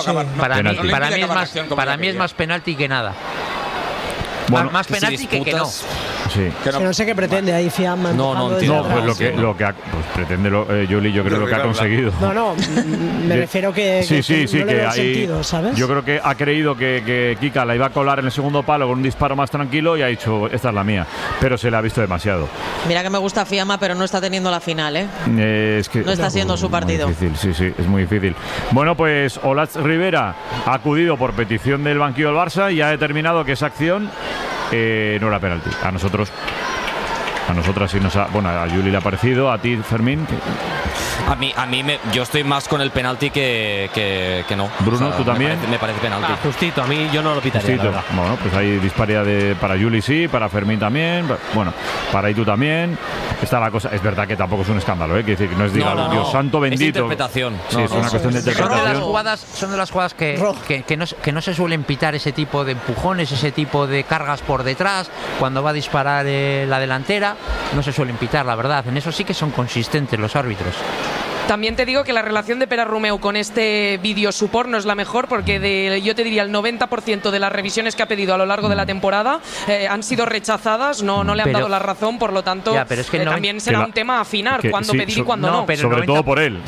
para mí es más penalti que nada. Bueno, más penalti que no. Sí. Que no sé qué pretende ahí Fiamma. No, pues lo que pretende Juli, yo creo lo que ha conseguido. No, me refiero que no le veo sentido, ¿sabes? Yo creo que ha creído que Kika la iba a colar en el segundo palo con un disparo más tranquilo y ha dicho, esta es la mía, pero se la ha visto demasiado. Mira que me gusta Fiamma, pero no está teniendo la final, Es que no está siendo su partido. Muy difícil, sí, es muy difícil. Bueno, pues Olatz Rivera ha acudido por petición del banquillo del Barça y ha determinado que esa acción no era penalti. A nosotras sí nos ha. Bueno, a Juli le ha parecido, a ti, Fermín. A mí yo estoy más con el penalti que no. Bruno, ¿tú también? Me parece penalti. Justito, a mí yo no lo pitaría. Bueno, pues hay disparidad para Juli sí, para Fermín también, bueno, para Itu también. Está la cosa, es verdad que tampoco es un escándalo, quiere decir que no es Dios santo bendito. Es interpretación. Sí, es una cuestión de interpretación. Son de las jugadas que no se suelen pitar ese tipo de empujones, ese tipo de cargas por detrás, cuando va a disparar la delantera, no se suelen pitar, la verdad. En eso sí que son consistentes los árbitros. También te digo que la relación de Pere Romeu con este vídeo support no es la mejor, porque yo te diría el 90% de las revisiones que ha pedido a lo largo de la temporada han sido rechazadas, no le han dado la razón, por lo tanto pero es que también será un tema a afinar, cuándo pedir y cuándo no. Pero sobre todo por él.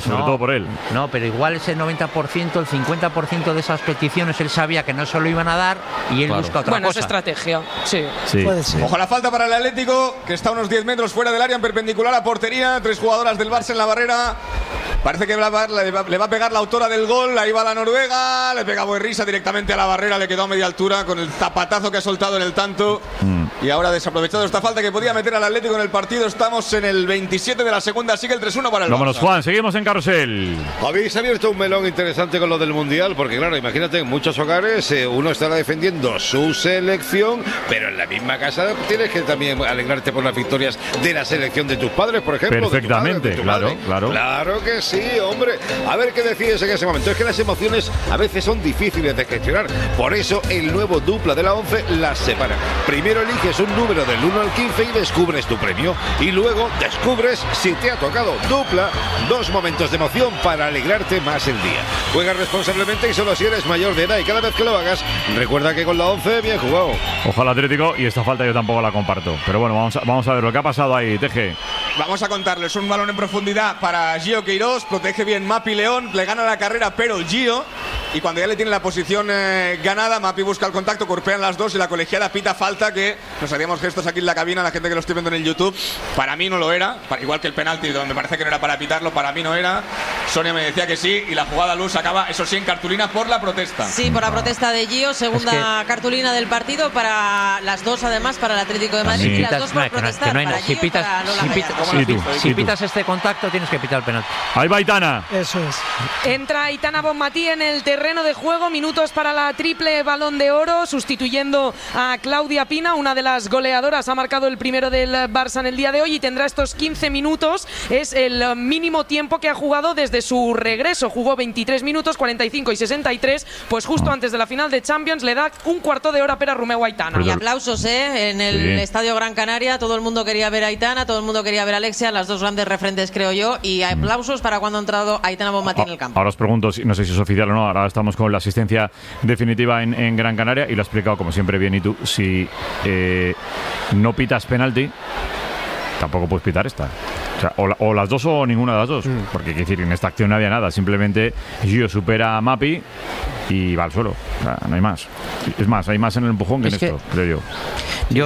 No, pero igual ese 90%, el 50% de esas peticiones él sabía que no se lo iban a dar y él busca otra cosa. Bueno, es estrategia, sí. Puede ser. Ojo a la falta para el Atlético, que está a unos 10 metros fuera del área, en perpendicular a portería. 3 jugadoras del Barça en la barrera. Parece que le va a pegar la autora del gol. Ahí va la noruega. Le pega Boerrisa directamente a la barrera. Le quedó a media altura con el zapatazo que ha soltado en el tanto. Y ahora desaprovechado esta falta que podía meter al Atlético en el partido. Estamos en el 27 de la segunda. Sigue el 3-1 para el Vámonos, Barça. Juan. Seguimos en Carrusel. Habéis abierto un melón interesante con lo del Mundial, porque claro, imagínate, en muchos hogares uno estará defendiendo su selección, pero en la misma casa tienes que también alegrarte por las victorias de la selección de tus padres, por ejemplo. Perfectamente, claro. Claro que sí, hombre. A ver qué decides en ese momento. Es que las emociones a veces son difíciles de gestionar. Por eso el nuevo Dupla de la 11 las separa. Primero eliges un número del 1 al 15 y descubres tu premio. Y luego descubres si te ha tocado. Dupla, 2 momentos de emoción para alegrarte más el día. Juega responsablemente y solo si eres mayor de edad. Y cada vez que lo hagas, recuerda que con la 11 bien jugado. Ojalá Atlético, y esta falta yo tampoco la comparto. Pero bueno, vamos a ver lo que ha pasado ahí, Teje. Vamos a contarles un balón en profundidad para Gio Queiroz. Protege bien Mapi León. Le gana la carrera, pero el Gio. Y cuando ya le tiene la posición ganada, Mapi busca el contacto, curpean las dos y la colegiada pita falta, que nos haríamos gestos aquí en la cabina, la gente que lo estoy viendo en el YouTube. Para mí no lo era, igual que el penalti, donde me parece que no era para pitarlo, para mí no era. Sonia me decía que sí, y la jugada luz acaba, eso sí, en cartulina por la protesta. Sí, por la protesta de Gio, segunda cartulina del partido para las dos, además, para el Atlético de Madrid, y las dos por protestar, para Gio y para Lola Mellanos. Si pitas este contacto, tienes que pitar el penalti. Ahí va Aitana. Eso es. Entra Aitana Bonmatí en el terreno de juego, minutos para la triple Balón de Oro, sustituyendo a Claudia Pina, una de las goleadoras, ha marcado el primero del Barça en el día de hoy y tendrá estos 15 minutos, es el mínimo tiempo que ha jugado desde su regreso, jugó 23 minutos, 45 y 63, pues justo antes de la final de Champions le da un cuarto de hora Pere Romeu a Aitana. Y aplausos en el Estadio Gran Canaria, todo el mundo quería ver a Aitana, todo el mundo quería ver a Alexia, las dos grandes referentes creo yo, y aplausos para cuando ha entrado Aitana Bonmatí en el campo. Ahora os pregunto, no sé si es oficial o no, ahora estamos con la asistencia definitiva en Gran Canaria y lo ha explicado como siempre bien, y tú, si no pitas penalti, tampoco puedes pitar esta. O sea, o las dos o ninguna de las dos. Porque, quiero decir, en esta acción no había nada. Simplemente Gio supera a Mapi y va al suelo. O sea, no hay más. Es más, hay más en el empujón que en esto, creo yo. Yo,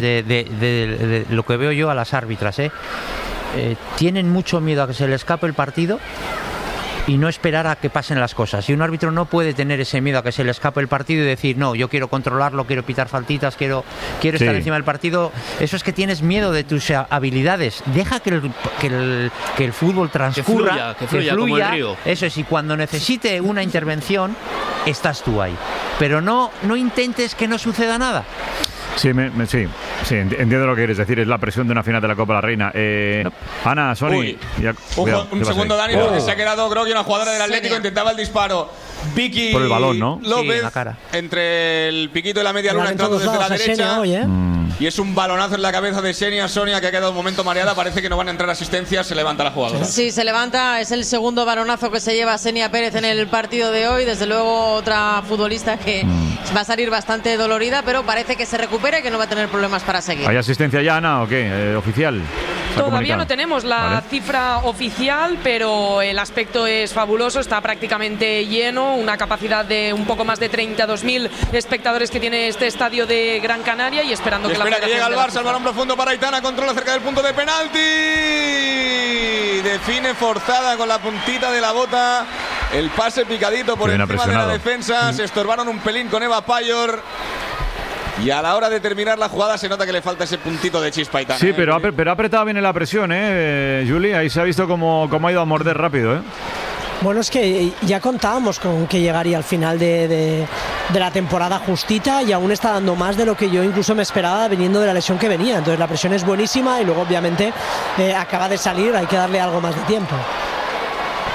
desde lo que veo yo a las árbitras, tienen mucho miedo a que se le escape el partido y no esperar a que pasen las cosas. Y un árbitro no puede tener ese miedo a que se le escape el partido y decir, no, yo quiero controlarlo, quiero pitar faltitas, quiero estar encima del partido. Eso es que tienes miedo de tus habilidades. Deja que el fútbol transcurra, que fluya como el río. Eso es, y cuando necesite una intervención, estás tú ahí. Pero no intentes que no suceda nada. Sí, entiendo lo que quieres decir. Es la presión de una final de la Copa de la Reina. Ana, Sony. Un segundo, Dani, porque se ha quedado Grogui, una jugadora del Atlético, intentaba el disparo. Vicky por el balón, ¿no? López, en la cara. Entre el piquito y la media luna, entrando desde la derecha. Y es un balonazo en la cabeza de Sonia, que ha quedado un momento mareada. Parece que no van a entrar asistencias. Se levanta la jugadora. Sí, se levanta. Es el segundo balonazo que se lleva Xenia Pérez en el partido de hoy. Desde luego, otra futbolista que va a salir bastante dolorida, pero parece que se recupera y que no va a tener problemas para seguir. ¿Hay asistencia ya, Ana, o qué? ¿Oficial? Todavía no tenemos la cifra oficial, pero el aspecto es fabuloso. Está prácticamente lleno. Una capacidad de un poco más de 32.000 espectadores que tiene este estadio de Gran Canaria, y esperando que espera que llega el Barça, el balón profundo para Aitana, controla cerca del punto de penalti, define forzada con la puntita de la bota, el pase picadito por encima de la defensa, se estorbaron un pelín con Eva Payor. Y a la hora de terminar la jugada se nota que le falta ese puntito de chispa a Aitana. Sí, pero ha apretado bien en la presión, Juli. Ahí se ha visto cómo ha ido a morder rápido, Bueno, es que ya contábamos con que llegaría al final de la temporada justita, y aún está dando más de lo que yo incluso me esperaba viniendo de la lesión que venía. Entonces la presión es buenísima y luego obviamente acaba de salir, hay que darle algo más de tiempo.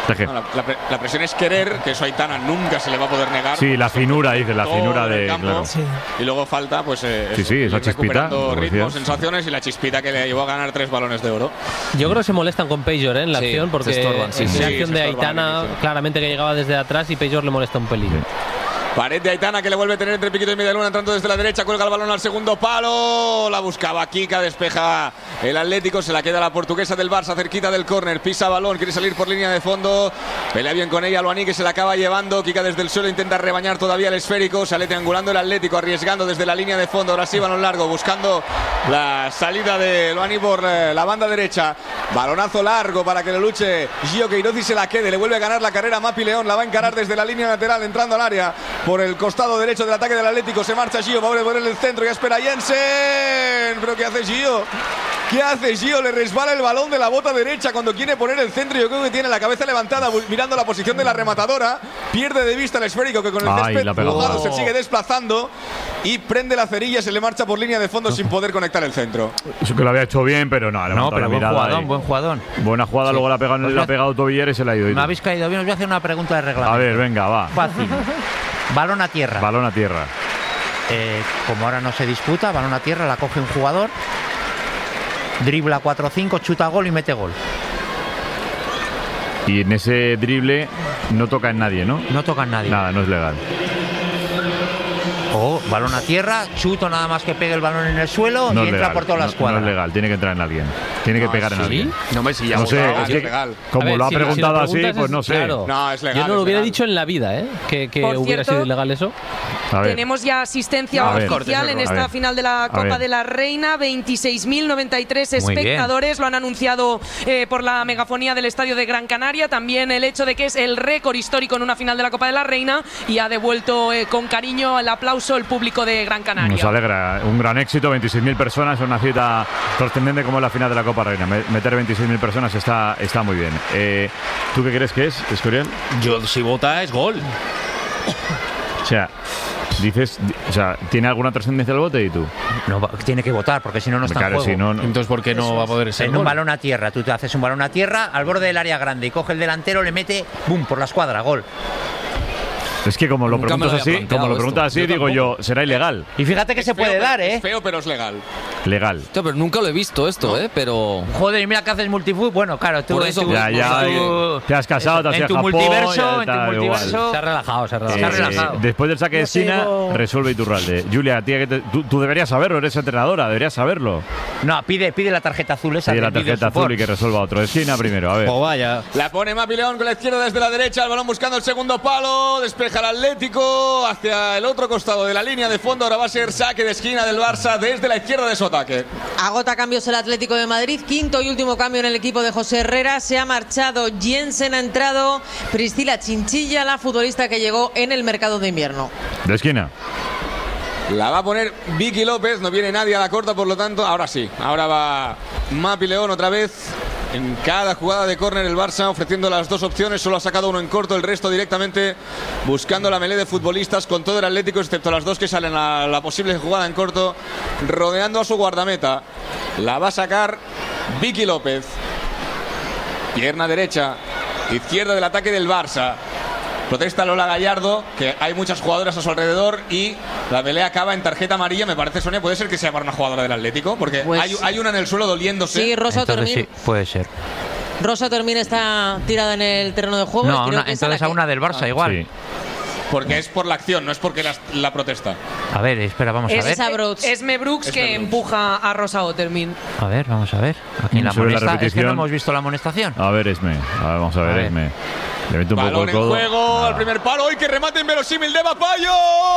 La presión es querer, que eso a Aitana nunca se le va a poder negar. Sí, la finura, dice, la finura de. Claro. Y luego falta, pues. Esa chispita. Recuperando ritmos, sensaciones y la chispita que le llevó a ganar 3 balones de oro. Yo creo que se molestan con Pejor en la acción, porque se estorban, la acción de Aitana, claramente que llegaba desde atrás y Pejor le molesta un pelín. Pared de Aitana que le vuelve a tener entre Piquito y Medialuna, entrando desde la derecha, cuelga el balón al segundo palo, la buscaba Kika, despeja el Atlético, se la queda la portuguesa del Barça cerquita del córner, pisa balón, quiere salir por línea de fondo, pelea bien con ella Loani, que se la acaba llevando, Kika desde el suelo intenta rebañar todavía el esférico, sale triangulando el Atlético, arriesgando desde la línea de fondo, ahora sí balón largo, buscando la salida de Loani por la banda derecha, balonazo largo para que lo luche Gio Queiroz y se la quede, le vuelve a ganar la carrera Mapi León, la va a encarar desde la línea lateral, entrando al área por el costado derecho del ataque del Atlético, se marcha Gio, va a poner el centro, ya espera Jensen, pero ¿qué hace Gio? ¿Qué hace Gio? Le resbala el balón de la bota derecha cuando quiere poner el centro, yo creo que tiene la cabeza levantada mirando la posición de la rematadora, pierde de vista el esférico que con el césped mojado se sigue desplazando y prende la cerilla, se le marcha por línea de fondo sin poder conectar el centro. Eso que lo había hecho bien, pero no, pero buen jugadón. Buena jugada, luego le ha pegado Tobiller y se la ha ido. Me habéis caído bien, os voy a hacer una pregunta de reglamento. A ver, venga, va. Fácil. Balón a tierra. Balón a tierra. Como ahora no se disputa, balón a tierra, la coge un jugador, dribla 4-5, chuta gol y mete gol. Y en ese drible no toca en nadie, ¿no? No toca en nadie. Nada, no es legal. O balón a tierra, chuto nada más que pegue el balón en el suelo y entra por toda la escuadra. No es legal, tiene que entrar en alguien. Tiene que pegar en alguien. No me si ya no sé, es legal. Como lo ha preguntado así, pues no sé. Claro. No, es legal. Yo no lo hubiera dicho en la vida, que hubiera sido ilegal eso. Tenemos ya asistencia oficial en esta final de la Copa de la Reina. 26.093 espectadores. Lo han anunciado por la megafonía del estadio de Gran Canaria. También el hecho de que es el récord histórico en una final de la Copa de la Reina y ha devuelto con cariño el aplauso el público de Gran Canaria. Nos alegra, un gran éxito, 26.000 personas, una cita trascendente como es la final de la Copa Reina. Meter 26.000 personas está muy bien. ¿Tú qué crees que es, Escorial? Yo, si vota, es gol. O sea, dices, ¿tiene alguna trascendencia el voto y tú? No, tiene que votar, porque si no, no está en juego. Si no, entonces, ¿por qué no va a poder ser en gol? Un balón a tierra, tú te haces un balón a tierra al borde del área grande y coge el delantero, le mete, ¡bum!, por la escuadra, gol. Es que como lo preguntas así, digo yo, será ilegal. Y fíjate que se puede dar, Es feo, pero es legal. Legal. Pero nunca lo he visto esto, pero... Joder, y mira que haces multifoot. Bueno, claro, tú... Por eso, te has casado, te has ido a Japón. En tu multiverso... Se ha relajado. Después del saque de esquina, resuelve Iturralde. Julia, tú deberías saberlo, eres entrenadora, deberías saberlo. No, pide la tarjeta azul esa. Pide la tarjeta azul y que resuelva otro. Esquina primero, a ver. Pues vaya. La pone Mapi León con la izquierda desde la derecha, el balón buscando el segundo palo, despeja el Atlético hacia el otro costado de la línea de fondo. Ahora va a ser saque de esquina del Barça desde la izquierda de su ataque. Agota cambios el Atlético de Madrid, quinto y último cambio en el equipo de José Herrera. Se ha marchado Jensen, ha entrado Priscila Chinchilla, la futbolista que llegó en el mercado de invierno. De esquina. La va a poner Vicky López, no viene nadie a la corta, por lo tanto, ahora sí. Ahora va Mapi León otra vez. En cada jugada de córner el Barça ofreciendo las dos opciones, solo ha sacado uno en corto, el resto directamente buscando la melee de futbolistas con todo el Atlético, excepto las dos que salen a la posible jugada en corto, rodeando a su guardameta. La va a sacar Vicky López. Pierna derecha, izquierda del ataque del Barça. Protesta Lola Gallardo, que hay muchas jugadoras a su alrededor y la pelea acaba en tarjeta amarilla. Me parece, Sonia, puede ser que sea para una jugadora del Atlético, porque pues hay una en el suelo doliéndose. Sí, Rosa Tormín. Sí, puede ser. Rosa Tormín está tirada en el terreno de juego. No, entonces a una del Barça igual. Sí. Porque es por la acción, no es porque la protesta. A ver, espera, vamos a ver. Esme Brooks que empuja a Rosa Otermin. A ver, vamos a ver. Aquí en la amonestación. Es que no hemos visto la amonestación. A ver, Esme. Vamos a ver, Esme. Le mete un balón poco el codo. En juego al primer palo. ¡Y que remate inverosímil de Bapayor!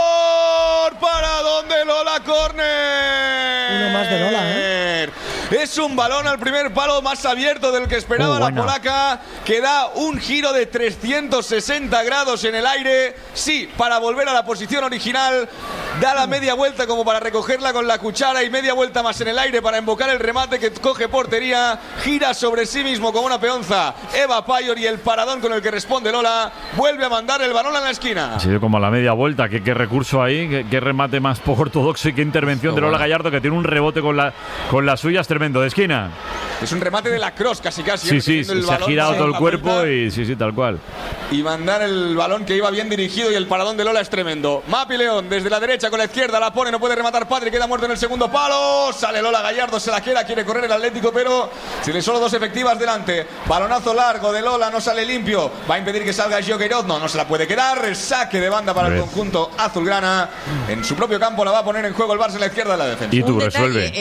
¿Para dónde Lola Corner? Uno más de Lola, Es un balón al primer palo más abierto del que esperaba la polaca, que da un giro de 360 grados en el aire. Sí, para volver a la posición original. Da la media vuelta como para recogerla con la cuchara y media vuelta más en el aire para invocar el remate que coge portería. Gira sobre sí mismo como una peonza Eva Payor y el paradón con el que responde Lola. Vuelve a mandar el balón a la esquina. Ha sido como a la media vuelta. ¿Qué recurso ahí? ¿Qué remate más poco ortodoxo y qué intervención de Lola Gallardo, que tiene un rebote con las suyas? tremendo, de esquina. Es un remate de la cross, casi. Sí, se ha girado todo el cuerpo y sí, tal cual. Y mandar el balón que iba bien dirigido y el paradón de Lola es tremendo. Mapi León desde la derecha con la izquierda, la pone, no puede rematar Patri, queda muerto en el segundo palo. Sale Lola Gallardo, se la quiere correr el Atlético, pero tiene solo 2 efectivas delante. Balonazo largo de Lola, no sale limpio. Va a impedir que salga Gio Queiroz, no se la puede quedar. Saque de banda para el conjunto azulgrana. En su propio campo la va a poner en juego el Barça en la izquierda de la defensa. Y tú resuelve.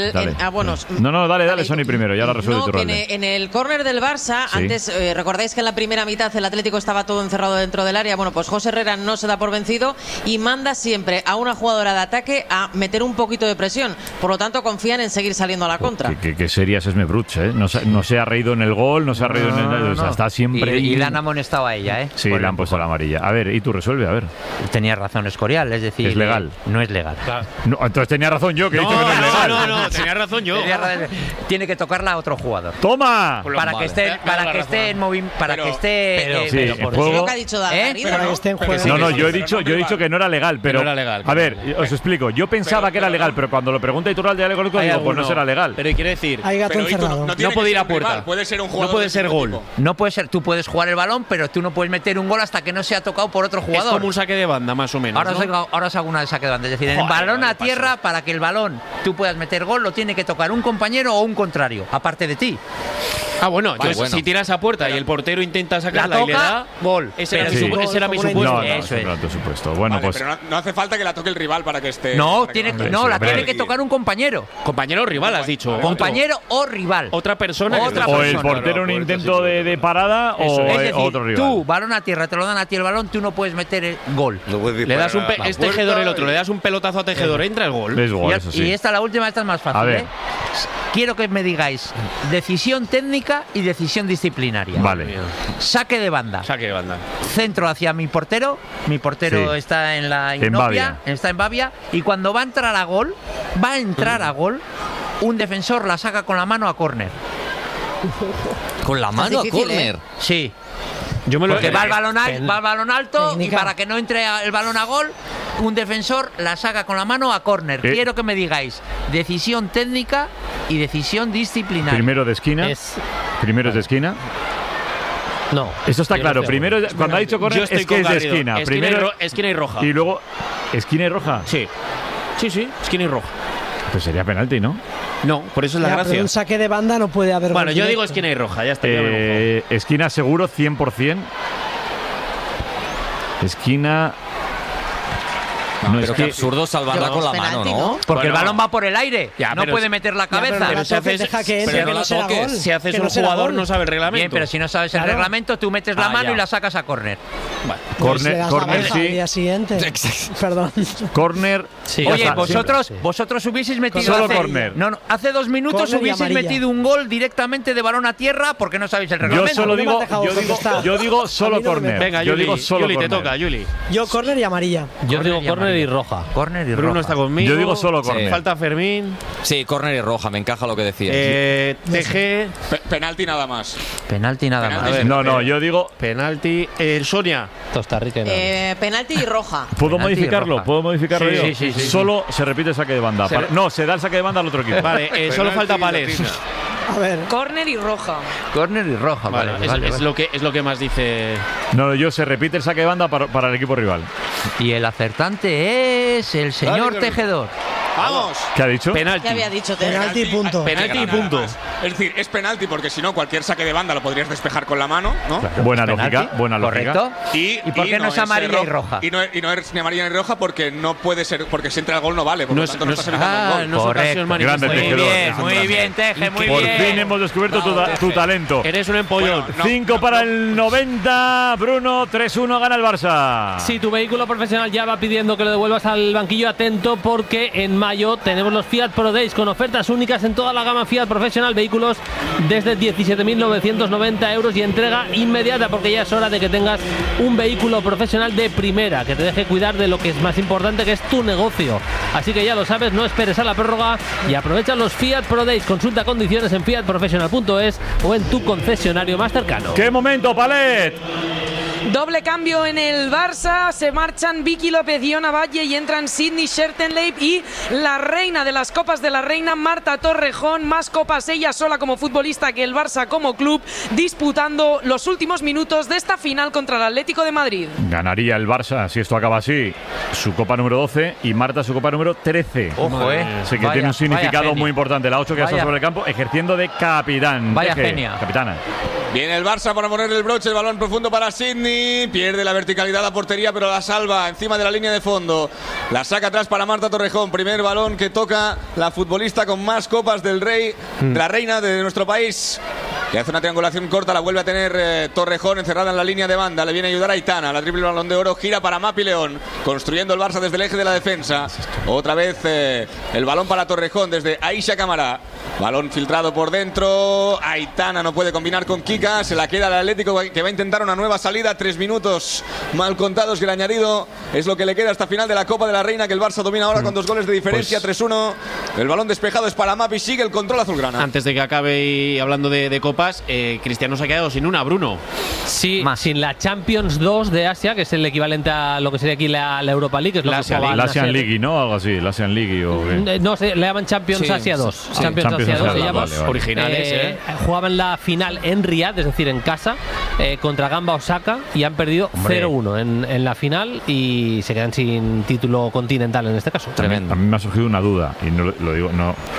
Dale, Sony primero, ya la resuelve tú. En el córner del Barça, antes recordáis que en la primera mitad el Atlético estaba todo encerrado dentro del área. Bueno, pues José Herrera no se da por vencido y manda siempre a una jugadora de ataque a meter un poquito de presión. Por lo tanto, confían en seguir saliendo a la contra. Qué seria es Esmebruch, ¿eh? No se ha reído en el gol, no se ha reído en el... O sea, está siempre... Y le han amonestado a ella, ¿eh? Sí, le han puesto la amarilla. A ver, y tú resuelve, a ver. Tenía razón Escorial, es decir... ¿Es legal? No es legal. Claro. No, entonces tenía razón yo, que he dicho que no es legal. No, tenía razón yo. Tiene que tocarla a otro jugador. ¡Toma! Para que esté en movimiento, para que esté en juego. Que ha dicho para que esté en juego. No, yo he dicho que no era legal, pero a ver, os explico. Yo pensaba que era legal, pero cuando lo pregunta Iturralde de Allegorico digo, pues no será legal. Pero quiere decir, hay gato encerrado. No puede ir a puerta. Puede ser un jugador. No puede ser gol. No puede ser. Tú puedes jugar el balón, pero tú no puedes meter un gol hasta que no sea tocado por otro jugador. Es como un saque de banda, más o menos. Ahora os hago una de saque de banda. Es decir, el balón a tierra, para que el balón tú puedas meter gol, lo tiene que tocar un compañero o un contrario, aparte de ti. Bueno, si tiras a puerta y el portero intenta sacarla y le da gol. Ese era mi supuesto. No, eso es tu supuesto. Bueno, pues pero no hace falta que la toque el rival para que esté. La tiene que tocar un compañero. Compañero o rival, has dicho. Compañero o rival. Otra persona. O el portero un intento de parada o otro rival. Tú, balón a tierra, te lo dan a ti el balón, tú no puedes meter el gol. Le das es Tejedor el otro, le das un pelotazo a Tejedor, entra el gol. Y esta, la última, esta es más fácil, ¿eh? Quiero que me digáis decisión técnica y decisión disciplinaria. Vale. Saque de banda. Centro hacia mi portero. Mi portero está en la Innovia, está en Bavia. Y cuando va a entrar a gol, un defensor la saca con la mano a córner. ¿Con la mano a córner? Sí. Porque va el balón alto y para que no entre el balón a gol, un defensor la saca con la mano a córner. Quiero que me digáis decisión técnica y decisión disciplinaria. Primero de esquina. Primero es de esquina. No. Esto está claro. Primero, cuando ha dicho córner, es que es de esquina. Primero esquina y roja. Y luego, ¿esquina y roja? Sí, esquina y roja. Pues sería penalti, ¿no? No, por eso es la gracia. Pero un saque de banda no puede haber. Bueno, yo digo esquina y roja, ya está. Esquina seguro, 100%. Esquina. No, pero qué absurdo salvarla con la mano, ¿no? Porque el balón va por el aire, no puede meter la cabeza. Pero si haces un jugador no sabe el reglamento. Bien, pero si no sabes el reglamento, tú metes la mano y la sacas a córner. Córner sí. Al día siguiente. Perdón. Córner. Sí. Oye, vosotros hubieseis metido solo córner. Hace 2 minutos hubieseis metido un gol directamente de balón a tierra porque no sabéis el reglamento. Yo digo solo córner. Venga, Yuli, te toca, Yuli. Yo córner y amarilla. Yo digo córner y roja. Bruno está conmigo. Yo digo solo córner. Falta Fermín. Sí, córner y roja, me encaja lo que decías. TG. Penalti nada más. Penalti nada más. No, yo digo penalti. Sonia. Costa Rica. Penalti y roja. ¿Puedo modificarlo? yo? Sí. Solo se repite el saque de banda. No, se da el saque de banda al otro equipo. Vale, solo falta Palés. A ver. Córner y roja. Córner y roja, vale. Es lo que más dice. No, se repite el saque de banda para el equipo rival. Y el acertante es el señor Tejedor. ¡Vamos! ¿Qué ha dicho? Penalti. ¿Qué había dicho? Penalti y punto. Penalti y punto. Es decir, es penalti porque si no, cualquier saque de banda lo podrías despejar con la mano, ¿no? Claro. Buena lógica. Correcto. ¿Y por qué no es amarilla y roja? Y no es ni amarilla ni roja porque no puede ser, porque si entra el gol no vale, por lo tanto no estás evitando un gol. Correcto. Muy bien, Teje, muy bien. Por fin hemos descubierto tu talento. Eres un empollón. 5 para el 90, Bruno, 3-1 gana el Barça. Si tu vehículo profesional ya va pidiendo que lo devuelvas al banquillo, atento porque en mayo tenemos los Fiat Pro Days con ofertas únicas en toda la gama Fiat Professional, vehículos desde 17.990 euros y entrega inmediata, porque ya es hora de que tengas un vehículo profesional de primera, que te deje cuidar de lo que es más importante, que es tu negocio. Así que ya lo sabes, no esperes a la prórroga y aprovecha los Fiat Pro Days. Consulta condiciones en fiatprofessional.es o en tu concesionario más cercano. ¡Qué momento, Palet! Doble cambio en el Barça, se marchan Vicky López y Ona Valle y entran Sydney Schertenleib y la reina de las Copas de la Reina, Marta Torrejón, más copas ella sola como futbolista que el Barça como club, disputando los últimos minutos de esta final contra el Atlético de Madrid. Ganaría el Barça, si esto acaba así, su Copa número 12 y Marta su Copa número 13. Ojo, Así que tiene un significado muy importante. La 8 que está sobre el campo, ejerciendo de capitán. Vaya genia. Capitana. Viene el Barça para poner el broche, el balón profundo para Sydney, pierde la verticalidad la portería, pero la salva encima de la línea de fondo. La saca atrás para Marta Torrejón, primer balón que toca la futbolista con más copas del Rey, de la reina de nuestro país. Que hace una triangulación corta, la vuelve a tener Torrejón encerrada en la línea de banda. Le viene a ayudar a Aitana, la triple balón de oro, gira para Mapi León, construyendo el Barça desde el eje de la defensa. Otra vez el balón para Torrejón desde Aisha Camará. Balón filtrado por dentro, Aitana no puede combinar con Kika, se la queda el Atlético que va a intentar una nueva salida. 3 minutos mal contados que el añadido es lo que le queda hasta final de la Copa de la Reina, que el Barça domina ahora con 2 goles de diferencia, 3-1. El balón despejado es para Mapi, sigue el control azulgrana. Antes de que acabe y hablando de copas, Cristiano se ha quedado sin una, Bruno. Sí, sin la Champions 2 de Asia, que es el equivalente a lo que sería aquí la Europa League, que es lo que la Asian League, ¿no? Algo así, la Asian League o qué. No sé, le llaman Champions Asia 2. Champions Asia 2 se llama. Vale. Originales, Jugaban la final en Riyadh, es decir, en casa, contra Gamba Osaka, y han perdido 0-1 en la final y se quedan sin título continental en este caso. Tremendo. A mí me ha surgido una duda y no lo digo,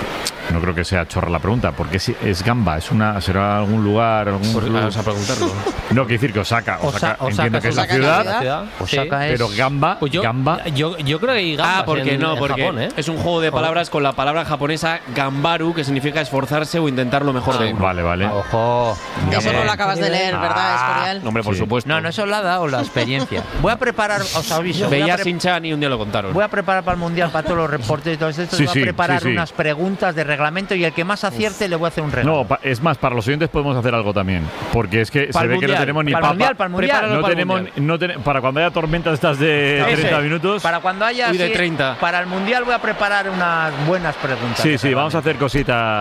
no creo que sea chorra la pregunta, porque si es Gamba, será algún lugar, vamos a preguntarlo. No, quiero decir que Osaka entiendo que es la ciudad, Osaka es... pero Gamba, pues yo creo que hay Gamba. Porque Japón, es un juego de palabras con la palabra japonesa Gambaru, que significa esforzarse o intentar lo mejor de uno. Vale. Ojo. Eso no lo acabas de leer, ¿verdad, Escorial? Hombre, por supuesto. No, eso lo ha dado la experiencia. Voy a preparar, os aviso. Veía Shin-Chan y un día lo contaron. Voy a preparar para el Mundial, para todos los reportes y todo esto. Voy a preparar unas preguntas de reglamento y el que más acierte le voy a hacer un regalo. No, es más, para los oyentes podemos hacer algo también, porque es que se ve que no tenemos ni para el mundial. Para cuando haya tormentas estas de 30 minutos. Para cuando haya de 30. Para el Mundial voy a preparar unas buenas preguntas. Sí, vamos a hacer cositas.